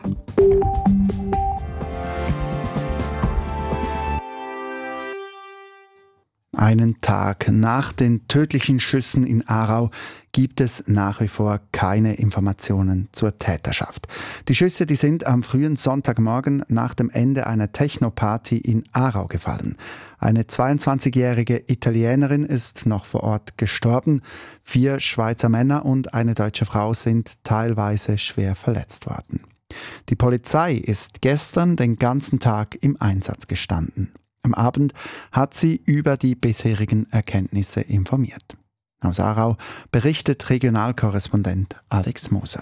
Einen Tag nach den tödlichen Schüssen in Aarau gibt es nach wie vor keine Informationen zur Täterschaft. Die Schüsse, die sind am frühen Sonntagmorgen nach dem Ende einer Techno-Party in Aarau gefallen. Eine zweiundzwanzigjährige Italienerin ist noch vor Ort gestorben. Vier Schweizer Männer und eine deutsche Frau sind teilweise schwer verletzt worden. Die Polizei ist gestern den ganzen Tag im Einsatz gestanden. Am Abend hat sie über die bisherigen Erkenntnisse informiert. Aus Aarau berichtet Regionalkorrespondent Alex Moser.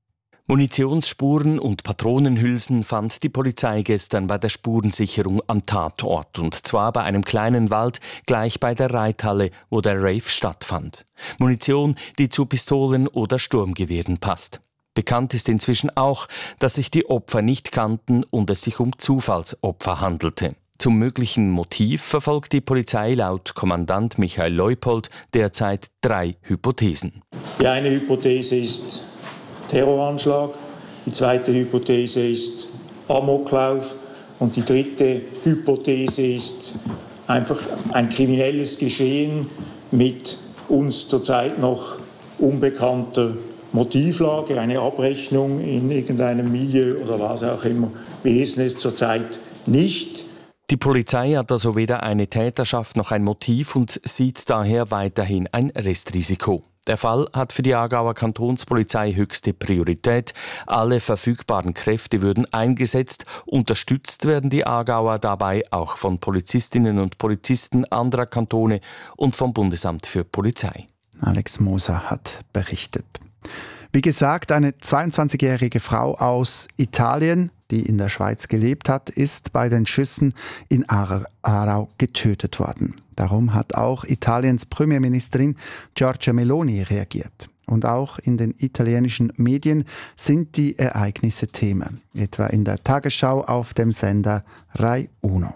Munitionsspuren und Patronenhülsen fand die Polizei gestern bei der Spurensicherung am Tatort, und zwar bei einem kleinen Wald gleich bei der Reithalle, wo der Rave stattfand. Munition, die zu Pistolen oder Sturmgewehren passt. Bekannt ist inzwischen auch, dass sich die Opfer nicht kannten und es sich um Zufallsopfer handelte. Zum möglichen Motiv verfolgt die Polizei laut Kommandant Michael Leupold derzeit drei Hypothesen. Die eine Hypothese ist Terroranschlag, die zweite Hypothese ist Amoklauf und die dritte Hypothese ist einfach ein kriminelles Geschehen mit uns zurzeit noch unbekannter Motivlage, eine Abrechnung in irgendeinem Milieu oder was auch immer. Wir wissen es zurzeit nicht. Die Polizei hat also weder eine Täterschaft noch ein Motiv und sieht daher weiterhin ein Restrisiko. Der Fall hat für die Aargauer Kantonspolizei höchste Priorität. Alle verfügbaren Kräfte würden eingesetzt. Unterstützt werden die Aargauer dabei auch von Polizistinnen und Polizisten anderer Kantone und vom Bundesamt für Polizei. Alex Moser hat berichtet. Wie gesagt, eine zweiundzwanzigjährige Frau aus Italien, die in der Schweiz gelebt hat, ist bei den Schüssen in Aarau getötet worden. Darum hat auch Italiens Premierministerin Giorgia Meloni reagiert. Und auch in den italienischen Medien sind die Ereignisse Thema, etwa in der Tagesschau auf dem Sender Rai Uno.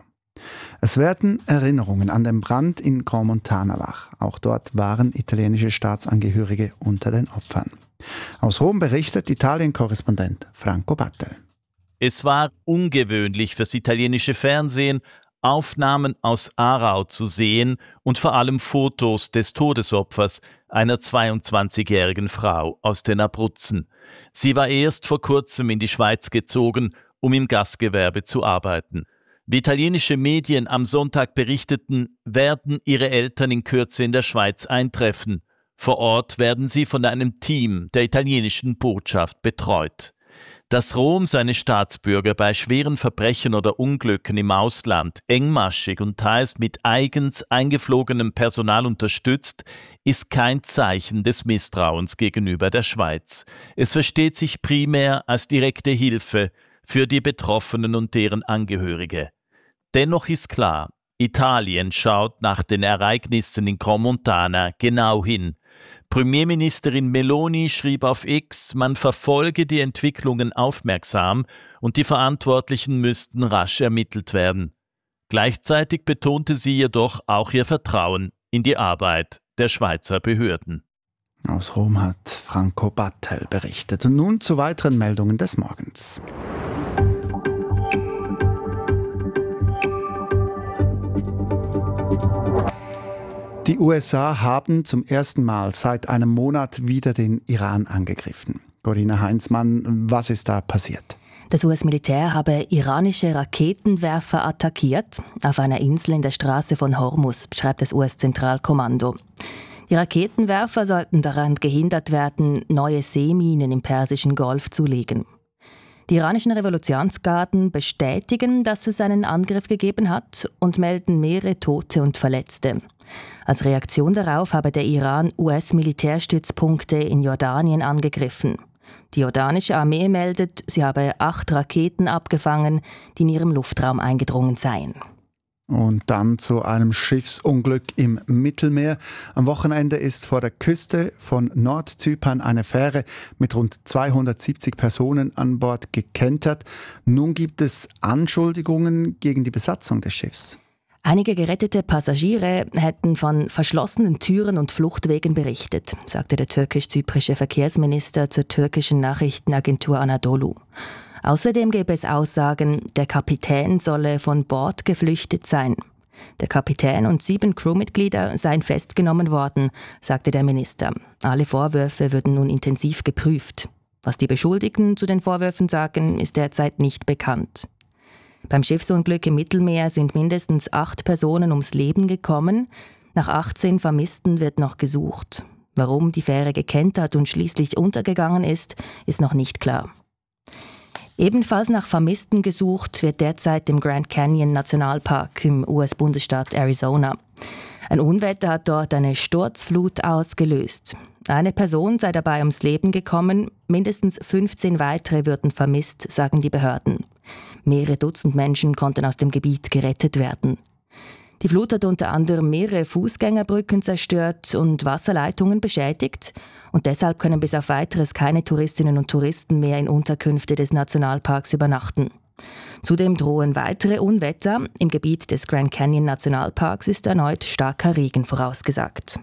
Es werden Erinnerungen an den Brand in Grand Montana wach. Auch dort waren italienische Staatsangehörige unter den Opfern. Aus Rom berichtet Italien-Korrespondent Franco Battel. Es war ungewöhnlich fürs italienische Fernsehen, Aufnahmen aus Aarau zu sehen und vor allem Fotos des Todesopfers, einer zweiundzwanzigjährigen Frau aus den Abruzzen. Sie war erst vor kurzem in die Schweiz gezogen, um im Gastgewerbe zu arbeiten. Wie italienische Medien am Sonntag berichteten, werden ihre Eltern in Kürze in der Schweiz eintreffen. Vor Ort werden sie von einem Team der italienischen Botschaft betreut. Dass Rom seine Staatsbürger bei schweren Verbrechen oder Unglücken im Ausland engmaschig und teils mit eigens eingeflogenem Personal unterstützt, ist kein Zeichen des Misstrauens gegenüber der Schweiz. Es versteht sich primär als direkte Hilfe für die Betroffenen und deren Angehörige. Dennoch ist klar, Italien schaut nach den Ereignissen in Crans-Montana genau hin. Premierministerin Meloni schrieb auf X, man verfolge die Entwicklungen aufmerksam und die Verantwortlichen müssten rasch ermittelt werden. Gleichzeitig betonte sie jedoch auch ihr Vertrauen in die Arbeit der Schweizer Behörden. Aus Rom hat Franco Battel berichtet. Und nun zu weiteren Meldungen des Morgens. Die U S A haben zum ersten Mal seit einem Monat wieder den Iran angegriffen. Corinna Heinzmann, was ist da passiert? Das U S-Militär habe iranische Raketenwerfer attackiert auf einer Insel in der Straße von Hormuz, schreibt das U S-Zentralkommando. Die Raketenwerfer sollten daran gehindert werden, neue Seeminen im Persischen Golf zu legen. Die iranischen Revolutionsgarden bestätigen, dass es einen Angriff gegeben hat und melden mehrere Tote und Verletzte. Als Reaktion darauf habe der Iran U S-Militärstützpunkte in Jordanien angegriffen. Die jordanische Armee meldet, sie habe acht Raketen abgefangen, die in ihrem Luftraum eingedrungen seien. Und dann zu einem Schiffsunglück im Mittelmeer. Am Wochenende ist vor der Küste von Nordzypern eine Fähre mit rund zweihundertsiebzig Personen an Bord gekentert. Nun gibt es Anschuldigungen gegen die Besatzung des Schiffs. Einige gerettete Passagiere hätten von verschlossenen Türen und Fluchtwegen berichtet, sagte der türkisch-zyprische Verkehrsminister zur türkischen Nachrichtenagentur Anadolu. Außerdem gäbe es Aussagen, der Kapitän solle von Bord geflüchtet sein. Der Kapitän und sieben Crewmitglieder seien festgenommen worden, sagte der Minister. Alle Vorwürfe würden nun intensiv geprüft. Was die Beschuldigten zu den Vorwürfen sagen, ist derzeit nicht bekannt. Beim Schiffsunglück im Mittelmeer sind mindestens acht Personen ums Leben gekommen. Nach achtzehn Vermissten wird noch gesucht. Warum die Fähre gekentert und schließlich untergegangen ist, ist noch nicht klar. Ebenfalls nach Vermissten gesucht wird derzeit im Grand Canyon Nationalpark im U S-Bundesstaat Arizona. Ein Unwetter hat dort eine Sturzflut ausgelöst. Eine Person sei dabei ums Leben gekommen, mindestens fünfzehn weitere würden vermisst, sagen die Behörden. Mehrere Dutzend Menschen konnten aus dem Gebiet gerettet werden. Die Flut hat unter anderem mehrere Fußgängerbrücken zerstört und Wasserleitungen beschädigt. Und deshalb können bis auf Weiteres keine Touristinnen und Touristen mehr in Unterkünfte des Nationalparks übernachten. Zudem drohen weitere Unwetter. Im Gebiet des Grand Canyon Nationalparks ist erneut starker Regen vorausgesagt.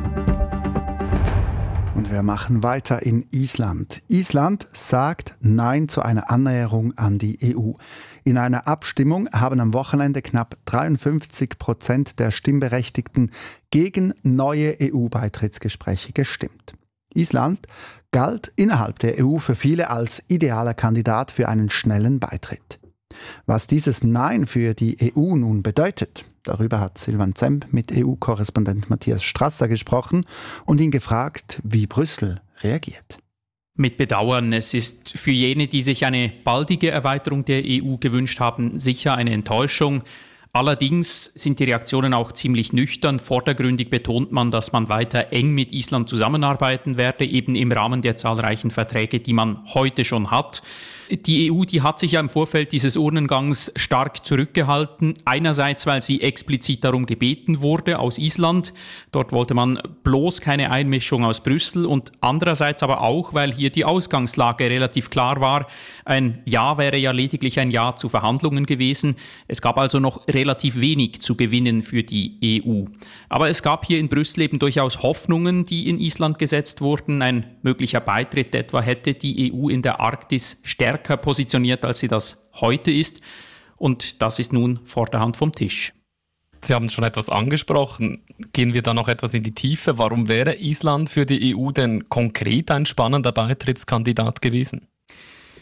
Und wir machen weiter in Island. Island sagt Nein zu einer Annäherung an die E U. In einer Abstimmung haben am Wochenende knapp dreiundfünfzig Prozent der Stimmberechtigten gegen neue E U-Beitrittsgespräche gestimmt. Island galt innerhalb der E U für viele als idealer Kandidat für einen schnellen Beitritt. Was dieses Nein für die E U nun bedeutet, darüber hat Silvan Zemp mit E U-Korrespondent Matthias Strasser gesprochen und ihn gefragt, wie Brüssel reagiert. Mit Bedauern, es ist für jene, die sich eine baldige Erweiterung der E U gewünscht haben, sicher eine Enttäuschung. Allerdings sind die Reaktionen auch ziemlich nüchtern. Vordergründig betont man, dass man weiter eng mit Island zusammenarbeiten werde, eben im Rahmen der zahlreichen Verträge, die man heute schon hat. Die E U, die hat sich ja im Vorfeld dieses Urnengangs stark zurückgehalten. Einerseits, weil sie explizit darum gebeten wurde aus Island. Dort wollte man bloß keine Einmischung aus Brüssel. Und andererseits aber auch, weil hier die Ausgangslage relativ klar war. Ein Ja wäre ja lediglich ein Ja zu Verhandlungen gewesen. Es gab also noch relativ wenig zu gewinnen für die E U. Aber es gab hier in Brüssel eben durchaus Hoffnungen, die in Island gesetzt wurden. Ein möglicher Beitritt etwa hätte die E U in der Arktis stärker positioniert, als sie das heute ist. Und das ist nun vor der Hand vom Tisch. Sie haben schon etwas angesprochen. Gehen wir da noch etwas in die Tiefe. Warum wäre Island für die E U denn konkret ein spannender Beitrittskandidat gewesen?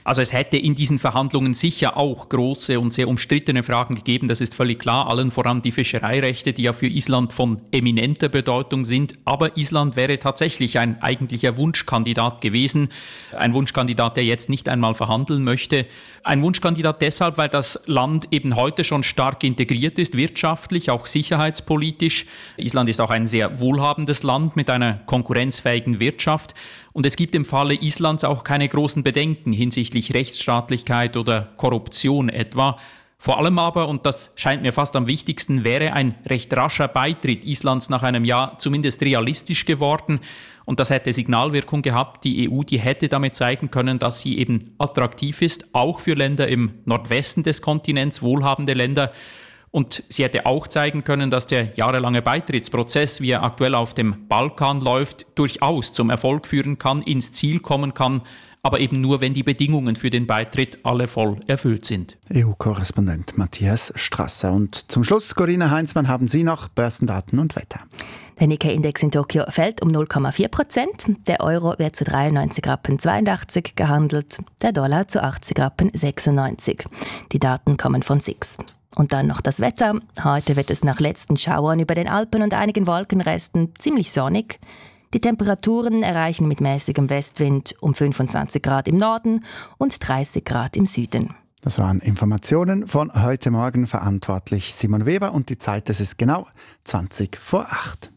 Also es hätte in diesen Verhandlungen sicher auch große und sehr umstrittene Fragen gegeben, das ist völlig klar, allen voran die Fischereirechte, die ja für Island von eminenter Bedeutung sind. Aber Island wäre tatsächlich ein eigentlicher Wunschkandidat gewesen, ein Wunschkandidat, der jetzt nicht einmal verhandeln möchte. Ein Wunschkandidat deshalb, weil das Land eben heute schon stark integriert ist, wirtschaftlich, auch sicherheitspolitisch. Island ist auch ein sehr wohlhabendes Land mit einer konkurrenzfähigen Wirtschaft. Und es gibt im Falle Islands auch keine großen Bedenken hinsichtlich Rechtsstaatlichkeit oder Korruption etwa. Vor allem aber, und das scheint mir fast am wichtigsten, wäre ein recht rascher Beitritt Islands nach einem Jahr zumindest realistisch geworden. Und das hätte Signalwirkung gehabt. Die E U, die hätte damit zeigen können, dass sie eben attraktiv ist, auch für Länder im Nordwesten des Kontinents, wohlhabende Länder. Und sie hätte auch zeigen können, dass der jahrelange Beitrittsprozess, wie er aktuell auf dem Balkan läuft, durchaus zum Erfolg führen kann, ins Ziel kommen kann, aber eben nur, wenn die Bedingungen für den Beitritt alle voll erfüllt sind. E U-Korrespondent Matthias Strasser. Und zum Schluss, Corinna Heinzmann, haben Sie noch Börsendaten und Wetter. Der Nikkei-Index in Tokio fällt um null Komma vier Prozent. Der Euro wird zu dreiundneunzig Rappen zweiundachtzig gehandelt, der Dollar zu achtzig Rappen sechsundneunzig. Die Daten kommen von S I X. Und dann noch das Wetter. Heute wird es nach letzten Schauern über den Alpen und einigen Wolkenresten ziemlich sonnig. Die Temperaturen erreichen mit mäßigem Westwind um fünfundzwanzig Grad im Norden und dreißig Grad im Süden. Das waren Informationen von heute Morgen, verantwortlich Simon Weber, und die Zeit, das ist genau zwanzig vor acht.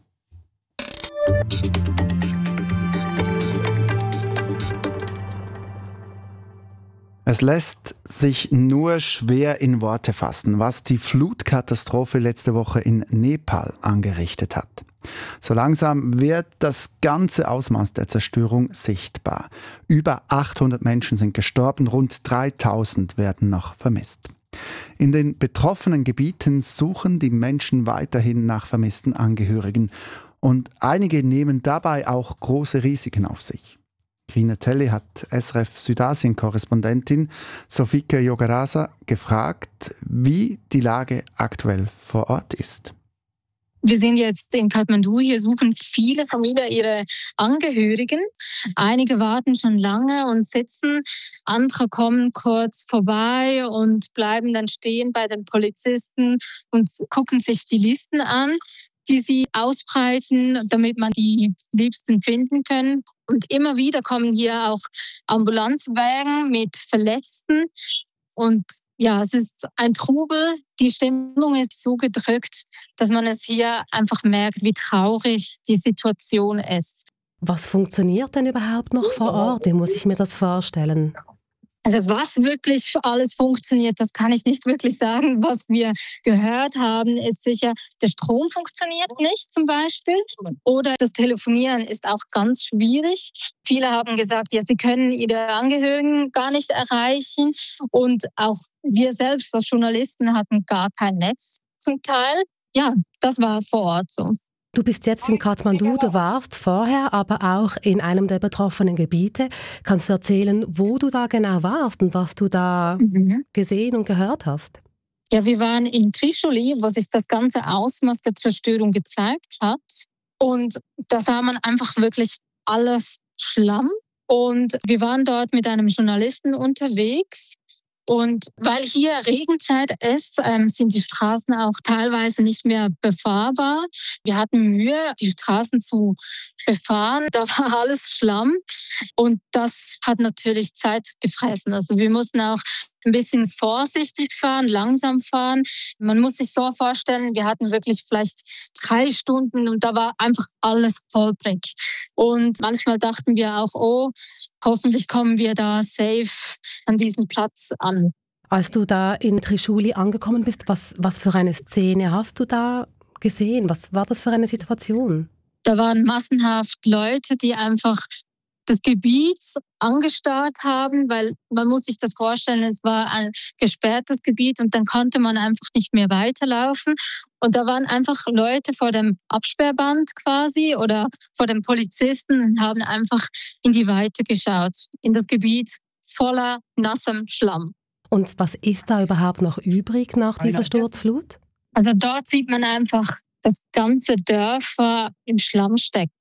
Es lässt sich nur schwer in Worte fassen, was die Flutkatastrophe letzte Woche in Nepal angerichtet hat. So langsam wird das ganze Ausmaß der Zerstörung sichtbar. Über achthundert Menschen sind gestorben, rund dreitausend werden noch vermisst. In den betroffenen Gebieten suchen die Menschen weiterhin nach vermissten Angehörigen und einige nehmen dabei auch große Risiken auf sich. Rina Telli hat S R F Südasien-Korrespondentin Sofike Yogarasa gefragt, wie die Lage aktuell vor Ort ist. Wir sind jetzt in Kathmandu, hier suchen viele Familien ihre Angehörigen. Einige warten schon lange und sitzen, andere kommen kurz vorbei und bleiben dann stehen bei den Polizisten und gucken sich die Listen an, die sie ausbreiten, damit man die Liebsten finden können. Und immer wieder kommen hier auch Ambulanzwagen mit Verletzten. Und ja, es ist ein Trubel. Die Stimmung ist so gedrückt, dass man es hier einfach merkt, wie traurig die Situation ist. Was funktioniert denn überhaupt noch vor Ort? Wie muss ich mir das vorstellen? Also was wirklich alles funktioniert, das kann ich nicht wirklich sagen. Was wir gehört haben, ist sicher, der Strom funktioniert nicht zum Beispiel oder das Telefonieren ist auch ganz schwierig. Viele haben gesagt, ja, sie können ihre Angehörigen gar nicht erreichen und auch wir selbst als Journalisten hatten gar kein Netz zum Teil. Ja, das war vor Ort so. Du bist jetzt in Kathmandu, du warst vorher aber auch in einem der betroffenen Gebiete. Kannst du erzählen, wo du da genau warst und was du da mhm. gesehen und gehört hast? Ja, wir waren in Trishuli, wo sich das ganze Ausmaß der Zerstörung gezeigt hat. Und da sah man einfach wirklich alles Schlamm. Und wir waren dort mit einem Journalisten unterwegs. Und weil hier Regenzeit ist, ähm, sind die Straßen auch teilweise nicht mehr befahrbar. Wir hatten Mühe, die Straßen zu befahren. Da war alles Schlamm und das hat natürlich Zeit gefressen. Also wir mussten auch ein bisschen vorsichtig fahren, langsam fahren. Man muss sich so vorstellen, wir hatten wirklich vielleicht drei Stunden und da war einfach alles holprig. Und manchmal dachten wir auch, oh, hoffentlich kommen wir da safe an diesem Platz an. Als du da in Trishuli angekommen bist, was, was für eine Szene hast du da gesehen? Was war das für eine Situation? Da waren massenhaft Leute, die einfach das Gebiet angestarrt haben, weil man muss sich das vorstellen, es war ein gesperrtes Gebiet und dann konnte man einfach nicht mehr weiterlaufen. Und da waren einfach Leute vor dem Absperrband quasi oder vor dem Polizisten und haben einfach in die Weite geschaut, in das Gebiet voller nassem Schlamm. Und was ist da überhaupt noch übrig nach dieser Sturzflut? Also dort sieht man einfach, dass ganze Dörfer im Schlamm stecken.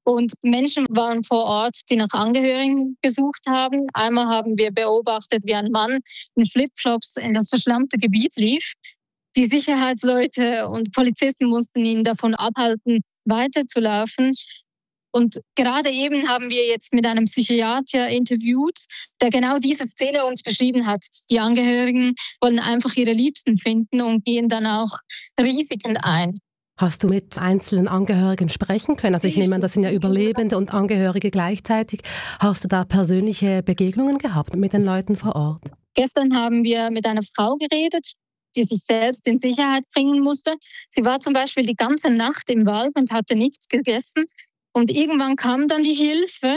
Und Menschen waren vor Ort, die nach Angehörigen gesucht haben. Einmal haben wir beobachtet, wie ein Mann in Flipflops in das verschlammte Gebiet lief. Die Sicherheitsleute und Polizisten mussten ihn davon abhalten, weiterzulaufen. Und gerade eben haben wir jetzt mit einem Psychiater interviewt, der genau diese Szene uns beschrieben hat. Die Angehörigen wollen einfach ihre Liebsten finden und gehen dann auch Risiken ein. Hast du mit einzelnen Angehörigen sprechen können? Also ich nehme an, das sind ja Überlebende und Angehörige gleichzeitig. Hast du da persönliche Begegnungen gehabt mit den Leuten vor Ort? Gestern haben wir mit einer Frau geredet, die sich selbst in Sicherheit bringen musste. Sie war zum Beispiel die ganze Nacht im Wald und hatte nichts gegessen. Und irgendwann kam dann die Hilfe.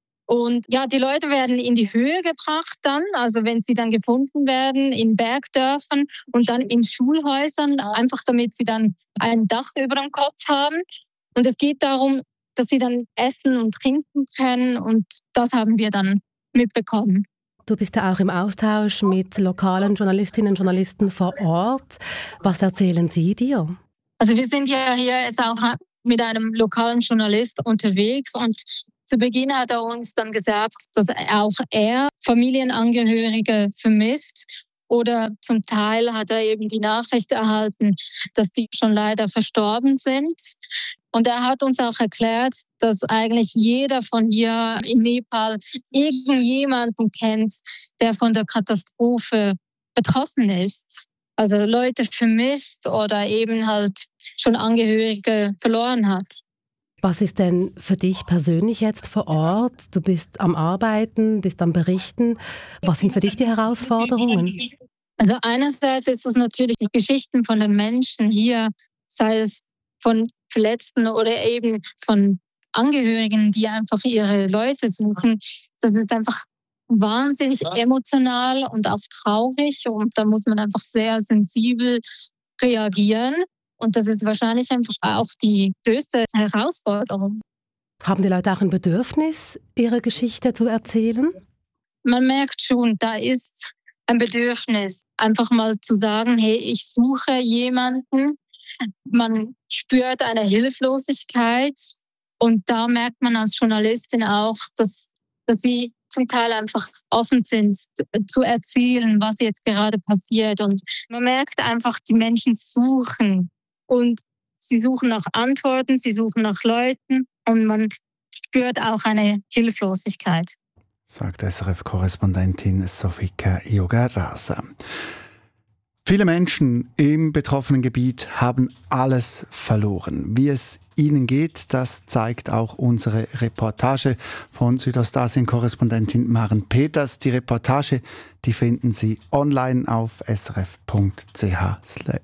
Und ja, die Leute werden in die Höhe gebracht dann, also wenn sie dann gefunden werden, in Bergdörfern und dann in Schulhäusern, einfach damit sie dann ein Dach über dem Kopf haben. Und es geht darum, dass sie dann essen und trinken können und das haben wir dann mitbekommen. Du bist ja auch im Austausch mit lokalen Journalistinnen und Journalisten vor Ort. Was erzählen sie dir? Also wir sind ja hier jetzt auch mit einem lokalen Journalist unterwegs und zu Beginn hat er uns dann gesagt, dass auch er Familienangehörige vermisst oder zum Teil hat er eben die Nachricht erhalten, dass die schon leider verstorben sind. Und er hat uns auch erklärt, dass eigentlich jeder von hier in Nepal irgendjemanden kennt, der von der Katastrophe betroffen ist. Also Leute vermisst oder eben halt schon Angehörige verloren hat. Was ist denn für dich persönlich jetzt vor Ort? Du bist am Arbeiten, bist am Berichten. Was sind für dich die Herausforderungen? Also einerseits ist es natürlich die Geschichten von den Menschen hier, sei es von Verletzten oder eben von Angehörigen, die einfach ihre Leute suchen. Das ist einfach wahnsinnig emotional und auch traurig und da muss man einfach sehr sensibel reagieren. Und das ist wahrscheinlich einfach auch die größte Herausforderung. Haben die Leute auch ein Bedürfnis, ihre Geschichte zu erzählen? Man merkt schon, da ist ein Bedürfnis, einfach mal zu sagen, hey, ich suche jemanden. Man spürt eine Hilflosigkeit und da merkt man als Journalistin auch, dass, dass sie zum Teil einfach offen sind, zu erzählen, was jetzt gerade passiert. Und man merkt einfach, die Menschen suchen. Und sie suchen nach Antworten, sie suchen nach Leuten und man spürt auch eine Hilflosigkeit. Sagt S R F-Korrespondentin Sofika Iogarasa. Viele Menschen im betroffenen Gebiet haben alles verloren. Wie es ihnen geht, das zeigt auch unsere Reportage von Südostasien-Korrespondentin Maren Peters. Die Reportage, die finden Sie online auf s r f punkt c h.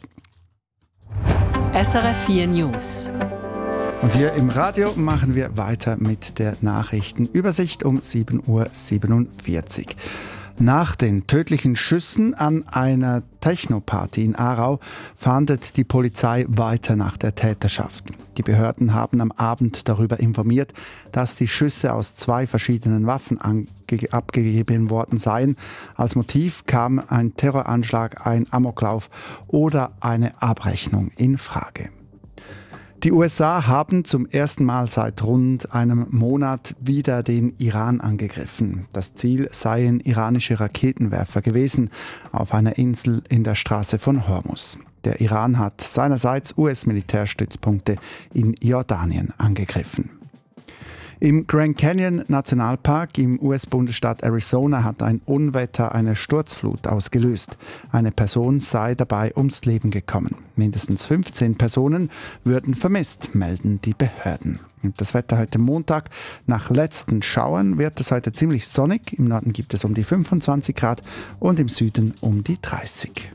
S R F vier News. Und hier im Radio machen wir weiter mit der Nachrichtenübersicht um sieben Uhr siebenundvierzig. Nach den tödlichen Schüssen an einer Techno-Party in Aarau fahndet die Polizei weiter nach der Täterschaft. Die Behörden haben am Abend darüber informiert, dass die Schüsse aus zwei verschiedenen Waffen abgegeben worden seien. Als Motiv kam ein Terroranschlag, ein Amoklauf oder eine Abrechnung in Frage. Die U S A haben zum ersten Mal seit rund einem Monat wieder den Iran angegriffen. Das Ziel seien iranische Raketenwerfer gewesen auf einer Insel in der Straße von Hormuz. Der Iran hat seinerseits U S-Militärstützpunkte in Jordanien angegriffen. Im Grand Canyon Nationalpark im U S-Bundesstaat Arizona hat ein Unwetter eine Sturzflut ausgelöst. Eine Person sei dabei ums Leben gekommen. Mindestens fünfzehn Personen würden vermisst, melden die Behörden. Und das Wetter heute Montag. Nach letzten Schauern wird es heute ziemlich sonnig. Im Norden gibt es um die fünfundzwanzig Grad und im Süden um die dreißig.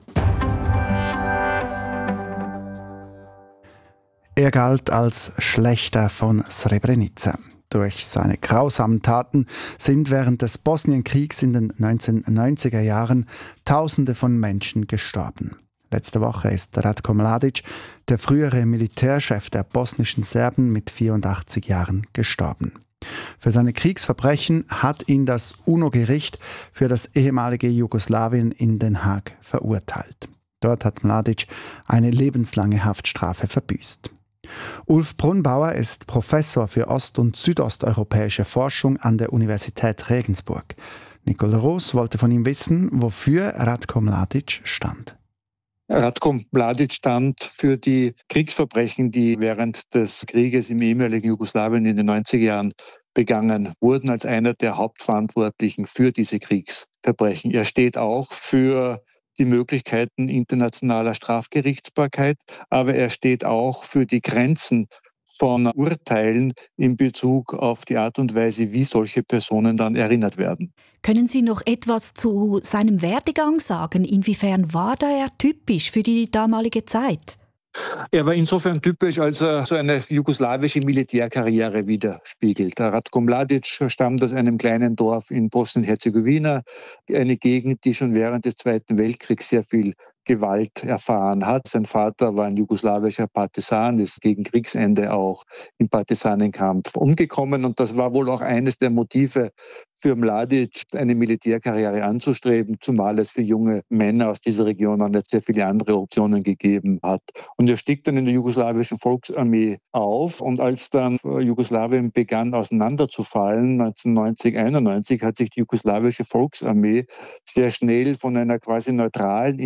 Er galt als Schlächter von Srebrenica. Durch seine grausamen Taten sind während des Bosnienkriegs in den neunzehnhundertneunziger Jahren Tausende von Menschen gestorben. Letzte Woche ist Ratko Mladic, der frühere Militärchef der bosnischen Serben, mit vierundachtzig Jahren gestorben. Für seine Kriegsverbrechen hat ihn das UNO-Gericht für das ehemalige Jugoslawien in Den Haag verurteilt. Dort hat Mladic eine lebenslange Haftstrafe verbüßt. Ulf Brunbauer ist Professor für ost- und südosteuropäische Forschung an der Universität Regensburg. Nicole Roos wollte von ihm wissen, wofür Ratko Mladic stand. Ratko Mladic stand für die Kriegsverbrechen, die während des Krieges im ehemaligen Jugoslawien in den neunziger Jahren begangen wurden, als einer der Hauptverantwortlichen für diese Kriegsverbrechen. Er steht auch für die Möglichkeiten internationaler Strafgerichtsbarkeit, aber er steht auch für die Grenzen von Urteilen in Bezug auf die Art und Weise, wie solche Personen dann erinnert werden. Können Sie noch etwas zu seinem Werdegang sagen? Inwiefern war da er typisch für die damalige Zeit? Er war insofern typisch, als er so eine jugoslawische Militärkarriere widerspiegelt. Ratko Mladic stammt aus einem kleinen Dorf in Bosnien-Herzegowina, eine Gegend, die schon während des Zweiten Weltkriegs sehr viel Gewalt erfahren hat. Sein Vater war ein jugoslawischer Partisan, ist gegen Kriegsende auch im Partisanenkampf umgekommen. Und das war wohl auch eines der Motive für Mladic, eine Militärkarriere anzustreben, zumal es für junge Männer aus dieser Region auch nicht sehr viele andere Optionen gegeben hat. Und er stieg dann in der jugoslawischen Volksarmee auf. Und als dann Jugoslawien begann auseinanderzufallen, neunzehnhundertneunzig, einundneunzig, hat sich die jugoslawische Volksarmee sehr schnell von einer quasi neutralen